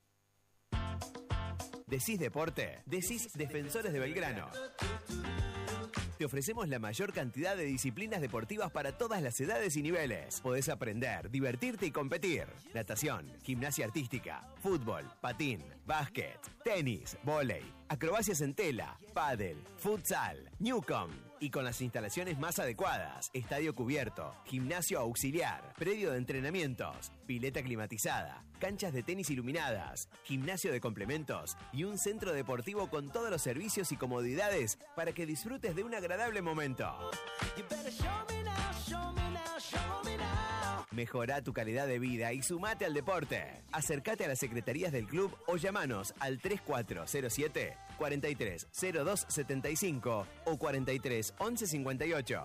Decís deporte, decís Defensores de Belgrano. Te ofrecemos la mayor cantidad de disciplinas deportivas para todas las edades y niveles. Podés aprender, divertirte y competir. Natación, gimnasia artística, fútbol, patín, básquet, tenis, vóley, acrobacias en tela, pádel, futsal, Newcom. Y con las instalaciones más adecuadas, estadio cubierto, gimnasio auxiliar, predio de entrenamientos, pileta climatizada, canchas de tenis iluminadas, gimnasio de complementos y un centro deportivo con todos los servicios y comodidades para que disfrutes de un agradable momento. Mejorá tu calidad de vida y sumate al deporte. Acércate a las secretarías del club o llamanos al tres cuatro cero siete, cuatro tres cero dos siete cinco o cuatro tres once cincuenta y ocho.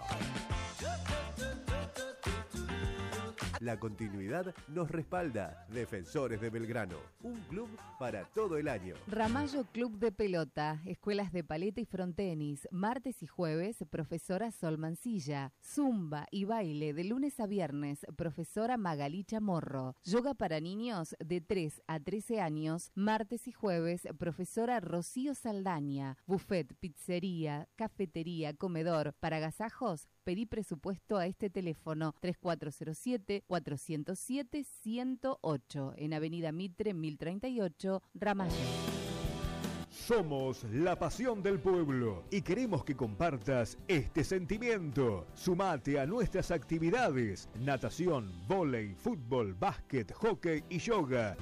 La continuidad nos respalda. Defensores de Belgrano, un club para todo el año. Ramallo Club de Pelota, escuelas de paleta y frontenis, martes y jueves, profesora Sol Mancilla, zumba y baile de lunes a viernes, profesora Magalicha Morro, yoga para niños de tres a trece años, martes y jueves, profesora Rocío Saldaña, buffet, pizzería, cafetería, comedor, para agasajos, pedí presupuesto a este teléfono tres cuatro cero siete, cuatro cero siete, uno cero ocho en Avenida Mitre mil treinta y ocho, Ramallo. Somos la pasión del pueblo y queremos que compartas este sentimiento. Sumate a nuestras actividades: natación, vóley, fútbol, básquet, hockey y yoga.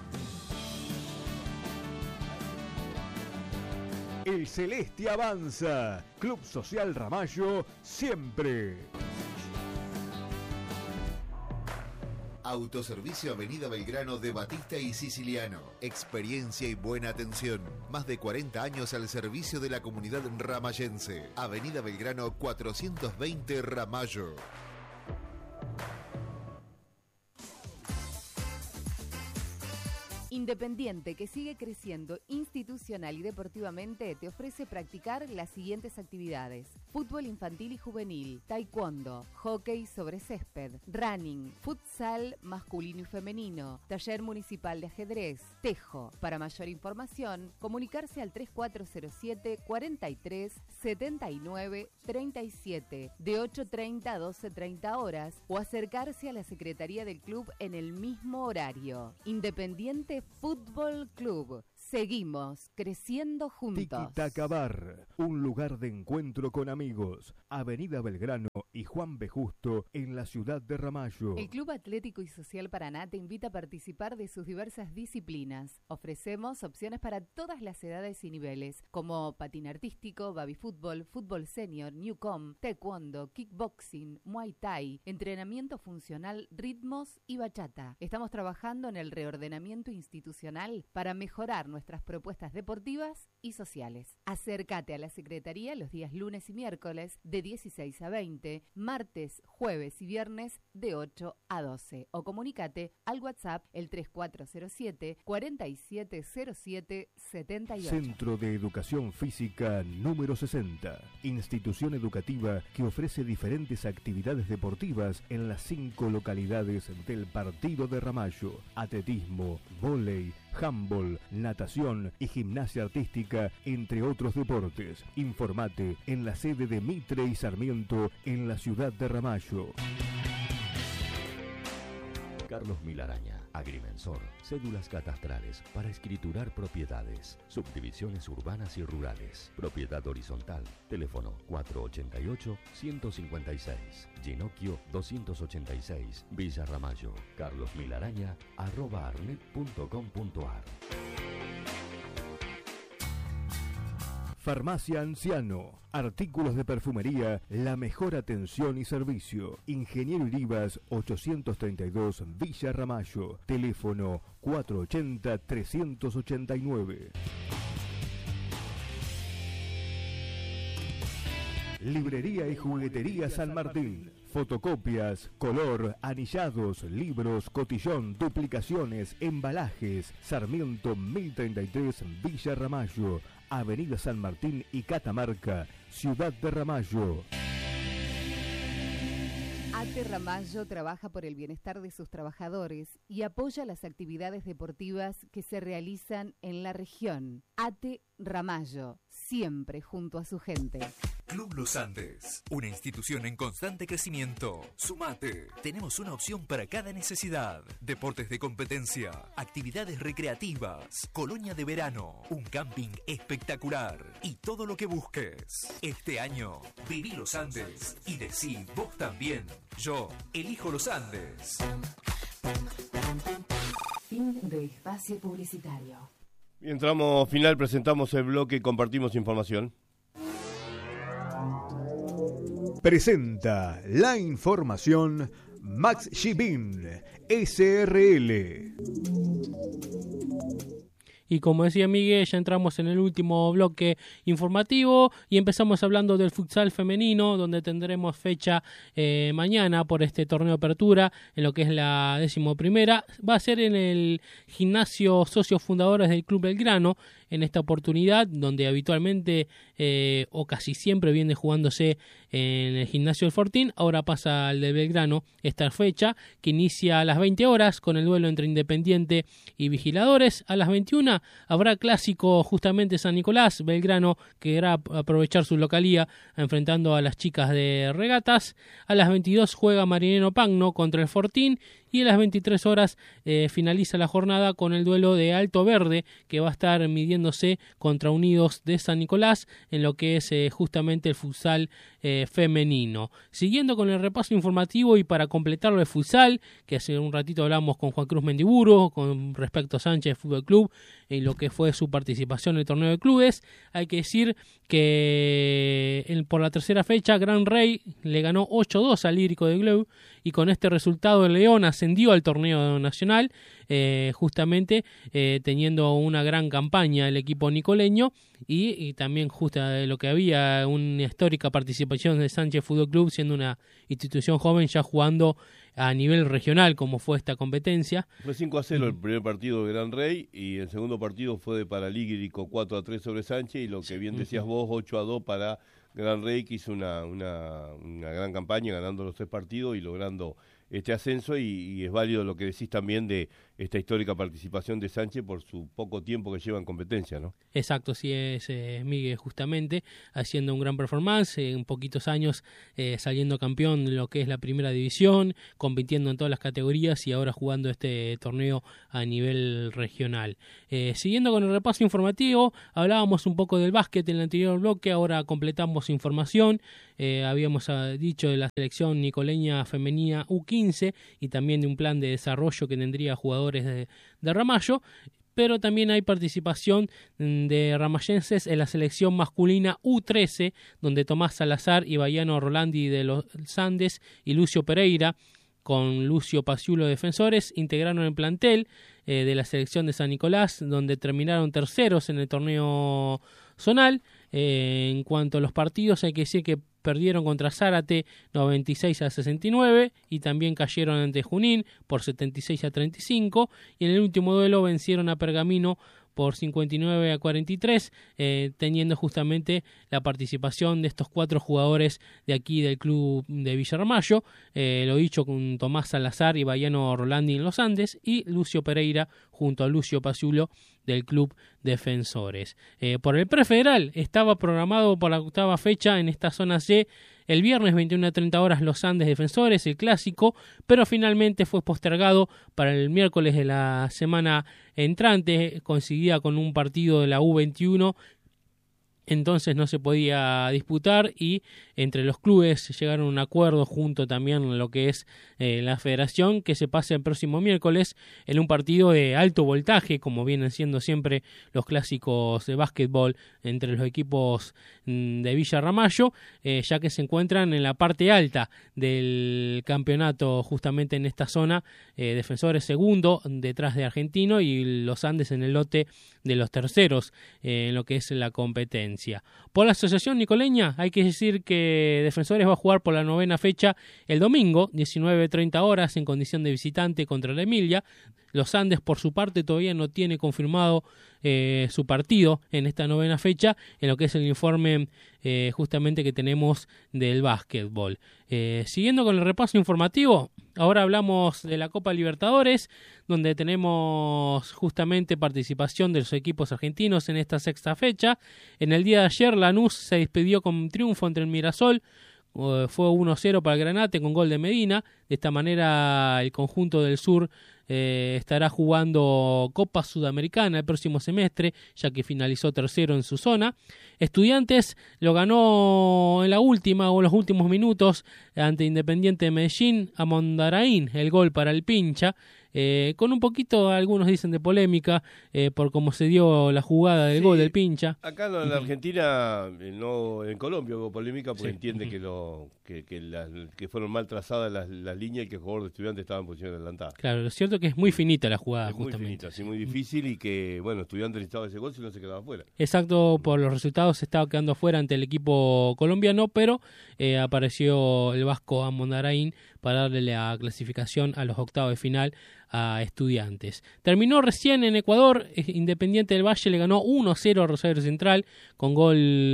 El Celeste avanza. Club Social Ramallo, siempre. Autoservicio Avenida Belgrano de Batista y Siciliano. Experiencia y buena atención. Más de cuarenta años al servicio de la comunidad ramallense. Avenida Belgrano cuatrocientos veinte, Ramallo. Independiente, que sigue creciendo institucional y deportivamente, te ofrece practicar las siguientes actividades: fútbol infantil y juvenil, taekwondo, hockey sobre césped, running, futsal masculino y femenino, taller municipal de ajedrez, tejo. Para mayor información, comunicarse al tres cuatro cero siete, cuarenta y tres, setenta y nueve, treinta y siete, de ocho treinta a doce treinta horas, o acercarse a la secretaría del club en el mismo horario. Independiente Fútbol Club. Seguimos creciendo juntos. Tiki-Taka Bar, un lugar de encuentro con amigos. Avenida Belgrano y Juan B. Justo en la ciudad de Ramallo. El Club Atlético y Social Paraná te invita a participar de sus diversas disciplinas. Ofrecemos opciones para todas las edades y niveles, como patín artístico, baby fútbol, fútbol senior, newcom, taekwondo, kickboxing, muay thai, entrenamiento funcional, ritmos y bachata. Estamos trabajando en el reordenamiento institucional para mejorar nuestras propuestas deportivas y sociales. Acércate a la Secretaría los días lunes y miércoles de dieciséis a veinte, martes, jueves y viernes de ocho a doce, o comunícate al WhatsApp el tres cuatro cero siete, cuarenta y siete cero siete, setenta y ocho. Centro de Educación Física número sesenta, institución educativa que ofrece diferentes actividades deportivas en las cinco localidades del partido de Ramallo: atletismo, vóley, handball, natación y gimnasia artística, entre otros deportes. Informate en la sede de Mitre y Sarmiento en la ciudad de Ramallo. Carlos Milaraña, agrimensor, cédulas catastrales para escriturar propiedades, subdivisiones urbanas y rurales, propiedad horizontal, teléfono cuatro ochenta y ocho, ciento cincuenta y seis, Ginocchio doscientos ochenta y seis, Villa Ramallo. Carlos Milaraña, arroba arnet punto com punto ar. Farmacia Anciano, artículos de perfumería, la mejor atención y servicio. Ingeniero Iribas ochocientos treinta y dos, Villa Ramallo. Teléfono cuatro ochenta, trescientos ochenta y nueve. Librería y Juguetería San Martín. Fotocopias, color, anillados, libros, cotillón, duplicaciones, embalajes. Sarmiento mil treinta y tres, Villa Ramallo. Avenida San Martín y Catamarca, ciudad de Ramallo. ATE Ramallo trabaja por el bienestar de sus trabajadores y apoya las actividades deportivas que se realizan en la región. ATE Ramallo, siempre junto a su gente. Club Los Andes, una institución en constante crecimiento. Sumate. Tenemos una opción para cada necesidad. Deportes de competencia, actividades recreativas, colonia de verano, un camping espectacular y todo lo que busques. Este año, viví Los Andes y decí vos también. Yo elijo Los Andes. Fin de espacio publicitario. Bien, tramo final, presentamos el bloque y compartimos información. Presenta la información Max Shibin, S R L. Y como decía Miguel, ya entramos en el último bloque informativo y empezamos hablando del futsal femenino, donde tendremos fecha eh, mañana por este torneo de apertura, en lo que es la decimoprimera. Va a ser en el gimnasio Socios Fundadores del Club Belgrano, en esta oportunidad, donde habitualmente eh, o casi siempre viene jugándose en el gimnasio del Fortín. Ahora pasa al de Belgrano esta fecha, que inicia a las veinte horas con el duelo entre Independiente y Vigiladores. A las veintiuna habrá clásico justamente San Nicolás. Belgrano querrá aprovechar su localía enfrentando a las chicas de Regatas. A las veintidós juega Marinero Pagno contra el Fortín. Y a las veintitrés horas eh, finaliza la jornada con el duelo de Alto Verde, que va a estar midiéndose contra Unidos de San Nicolás en lo que es eh, justamente el futsal eh, femenino. Siguiendo con el repaso informativo y para completarlo el futsal, que hace un ratito hablamos con Juan Cruz Mendiburo con respecto a Sánchez Fútbol Club en lo que fue su participación en el torneo de clubes. Hay que decir que el, por la tercera fecha Gran Rey le ganó ocho dos al Lírico de Gleu y con este resultado el León ascendió al torneo nacional eh, justamente eh, teniendo una gran campaña el equipo nicoleño y, y también justo lo que había, una histórica participación de Sánchez Fútbol Club, siendo una institución joven ya jugando a nivel regional como fue esta competencia. Fue cinco a cero el primer partido de Gran Rey y el segundo partido fue de Paralírico cuatro a tres sobre Sánchez y lo que bien decías vos, ocho a dos para Gran Rey, que hizo una, una, una gran campaña ganando los tres partidos y logrando este ascenso y, y es válido lo que decís también de esta histórica participación de Sánchez por su poco tiempo que lleva en competencia, ¿no? Exacto, sí es eh, Miguel justamente haciendo un gran performance, en eh, poquitos años eh, saliendo campeón de lo que es la primera división, compitiendo en todas las categorías y ahora jugando este torneo a nivel regional. Eh, siguiendo con el repaso informativo, hablábamos un poco del básquet en el anterior bloque, ahora completamos información, eh, habíamos uh, dicho de la selección nicoleña femenina U quince y también de un plan de desarrollo que tendría jugadores de, de Ramallo, pero también hay participación de ramayenses en la selección masculina U trece, donde Tomás Salazar y Baiano Rolandi de los Andes y Lucio Pereira, con Lucio Paciulo defensores, integraron el plantel eh, de la selección de San Nicolás, donde terminaron terceros en el torneo zonal. Eh, en cuanto a los partidos, hay que decir que perdieron contra Zárate noventa y seis a sesenta y nueve y también cayeron ante Junín por setenta y seis a treinta y cinco y en el último duelo vencieron a Pergamino por cincuenta y nueve a cuarenta y tres, eh, teniendo justamente la participación de estos cuatro jugadores de aquí del club de Villarramallo, eh, lo dicho con Tomás Salazar y Baiano Rolandi en los Andes y Lucio Pereira junto a Lucio Paciulo del club Defensores. Eh, por el prefederal estaba programado por la octava fecha en esta zona C el viernes veintiuna a treinta horas los Andes Defensores, el clásico, pero finalmente fue postergado para el miércoles de la semana entrante, coincidía con un partido de la U veintiuno, entonces no se podía disputar y entre los clubes llegaron a un acuerdo junto también a lo que es eh, la federación, que se pase el próximo miércoles en un partido de alto voltaje, como vienen siendo siempre los clásicos de básquetbol entre los equipos mm, de Villa Ramallo, eh, ya que se encuentran en la parte alta del campeonato justamente en esta zona, eh, Defensores segundo detrás de Argentino y los Andes en el lote de los terceros eh, en lo que es la competencia. Por la asociación nicoleña hay que decir que Defensores va a jugar por la novena fecha el domingo, diecinueve a treinta horas en condición de visitante contra la Emilia. Los Andes por su parte todavía no tiene confirmado eh, su partido en esta novena fecha en lo que es el informe eh, justamente que tenemos del básquetbol. Eh, siguiendo con el repaso informativo, ahora hablamos de la Copa Libertadores, donde tenemos justamente participación de los equipos argentinos en esta sexta fecha. En el día de ayer Lanús se despidió con un triunfo entre el Mirasol, uh, fue uno a cero para el Granate con gol de Medina. De esta manera el conjunto del sur Eh, estará jugando Copa Sudamericana el próximo semestre, ya que finalizó tercero en su zona. Estudiantes lo ganó en la última o en los últimos minutos ante Independiente de Medellín a Mondaraín, el gol para el Pincha, eh, con un poquito, algunos dicen, de polémica eh, por cómo se dio la jugada del sí, gol del Pincha. Acá en la Argentina, no, en Colombia hubo polémica porque sí. entiende uh-huh. que, lo, que, que, las, que fueron mal trazadas las, las líneas y que el jugador de Estudiantes estaba en posición adelantada. Claro, lo cierto es que es muy finita la jugada, es justamente. Muy finita, sí, muy difícil y que, bueno, Estudiantes necesitaba ese gol si no se quedaba fuera. Exacto, por los resultados se estaba quedando fuera ante el equipo colombiano, pero eh, apareció el vasco Mondaraín para darle la clasificación a los octavos de final a Estudiantes. Terminó recién en Ecuador, Independiente del Valle le ganó uno a cero a Rosario Central con gol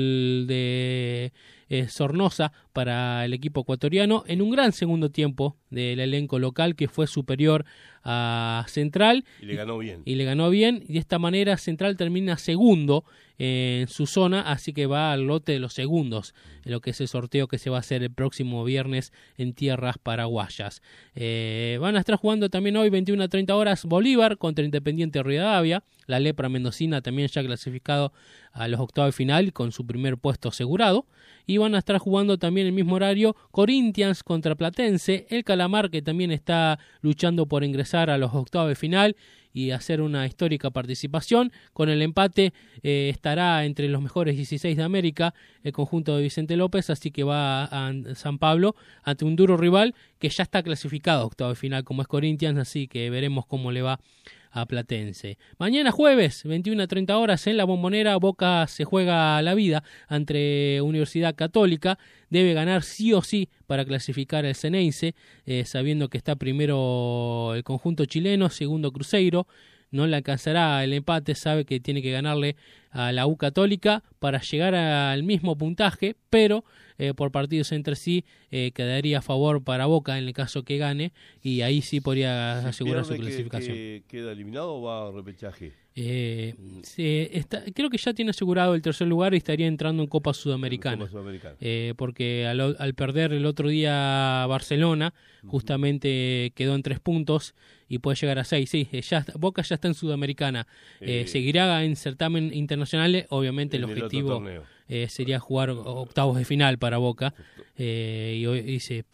de eh, Sornosa para el equipo ecuatoriano en un gran segundo tiempo del elenco local que fue superior a Central. Y le ganó bien. Y, y le ganó bien y de esta manera Central termina segundo en su zona, así que va al lote de los segundos en lo que es el sorteo que se va a hacer el próximo viernes en tierras paraguayas. Eh, van a estar jugando también hoy veintiuna a treinta horas Bolívar contra Independiente Rivadavia, la lepra mendocina también ya clasificado a los octavos de final con su primer puesto asegurado, y van a estar jugando también el mismo horario Corinthians contra Platense, el Calamar que también está luchando por ingresar a los octavos de final y hacer una histórica participación. Con el empate eh, estará entre los mejores dieciséis de América el conjunto de Vicente López, así que va a, a San Pablo ante un duro rival que ya está clasificado a octavo de final como es Corinthians, así que veremos cómo le va a Platense. Mañana jueves, veintiuna a treinta horas, en la Bombonera, Boca se juega la vida ante Universidad Católica. Debe ganar sí o sí para clasificar el Ceneice, eh, sabiendo que está primero el conjunto chileno, segundo Cruzeiro. No le alcanzará el empate, sabe que tiene que ganarle a la U Católica para llegar al mismo puntaje, pero eh, por partidos entre sí eh, quedaría a favor para Boca en el caso que gane, y ahí sí podría si asegurar su que, clasificación. Que ¿Queda eliminado o va a repechaje? Eh, se está, creo que ya tiene asegurado el tercer lugar y estaría entrando en Copa Sudamericana, Copa Sudamericana. Eh, porque al, al perder el otro día Barcelona, uh-huh. justamente quedó en tres puntos y puede llegar a seis. Sí, ya está, Boca ya está en Sudamericana, eh, eh, seguirá en certamen internacionales. Obviamente el objetivo el eh, sería jugar octavos de final para Boca, eh, y, y se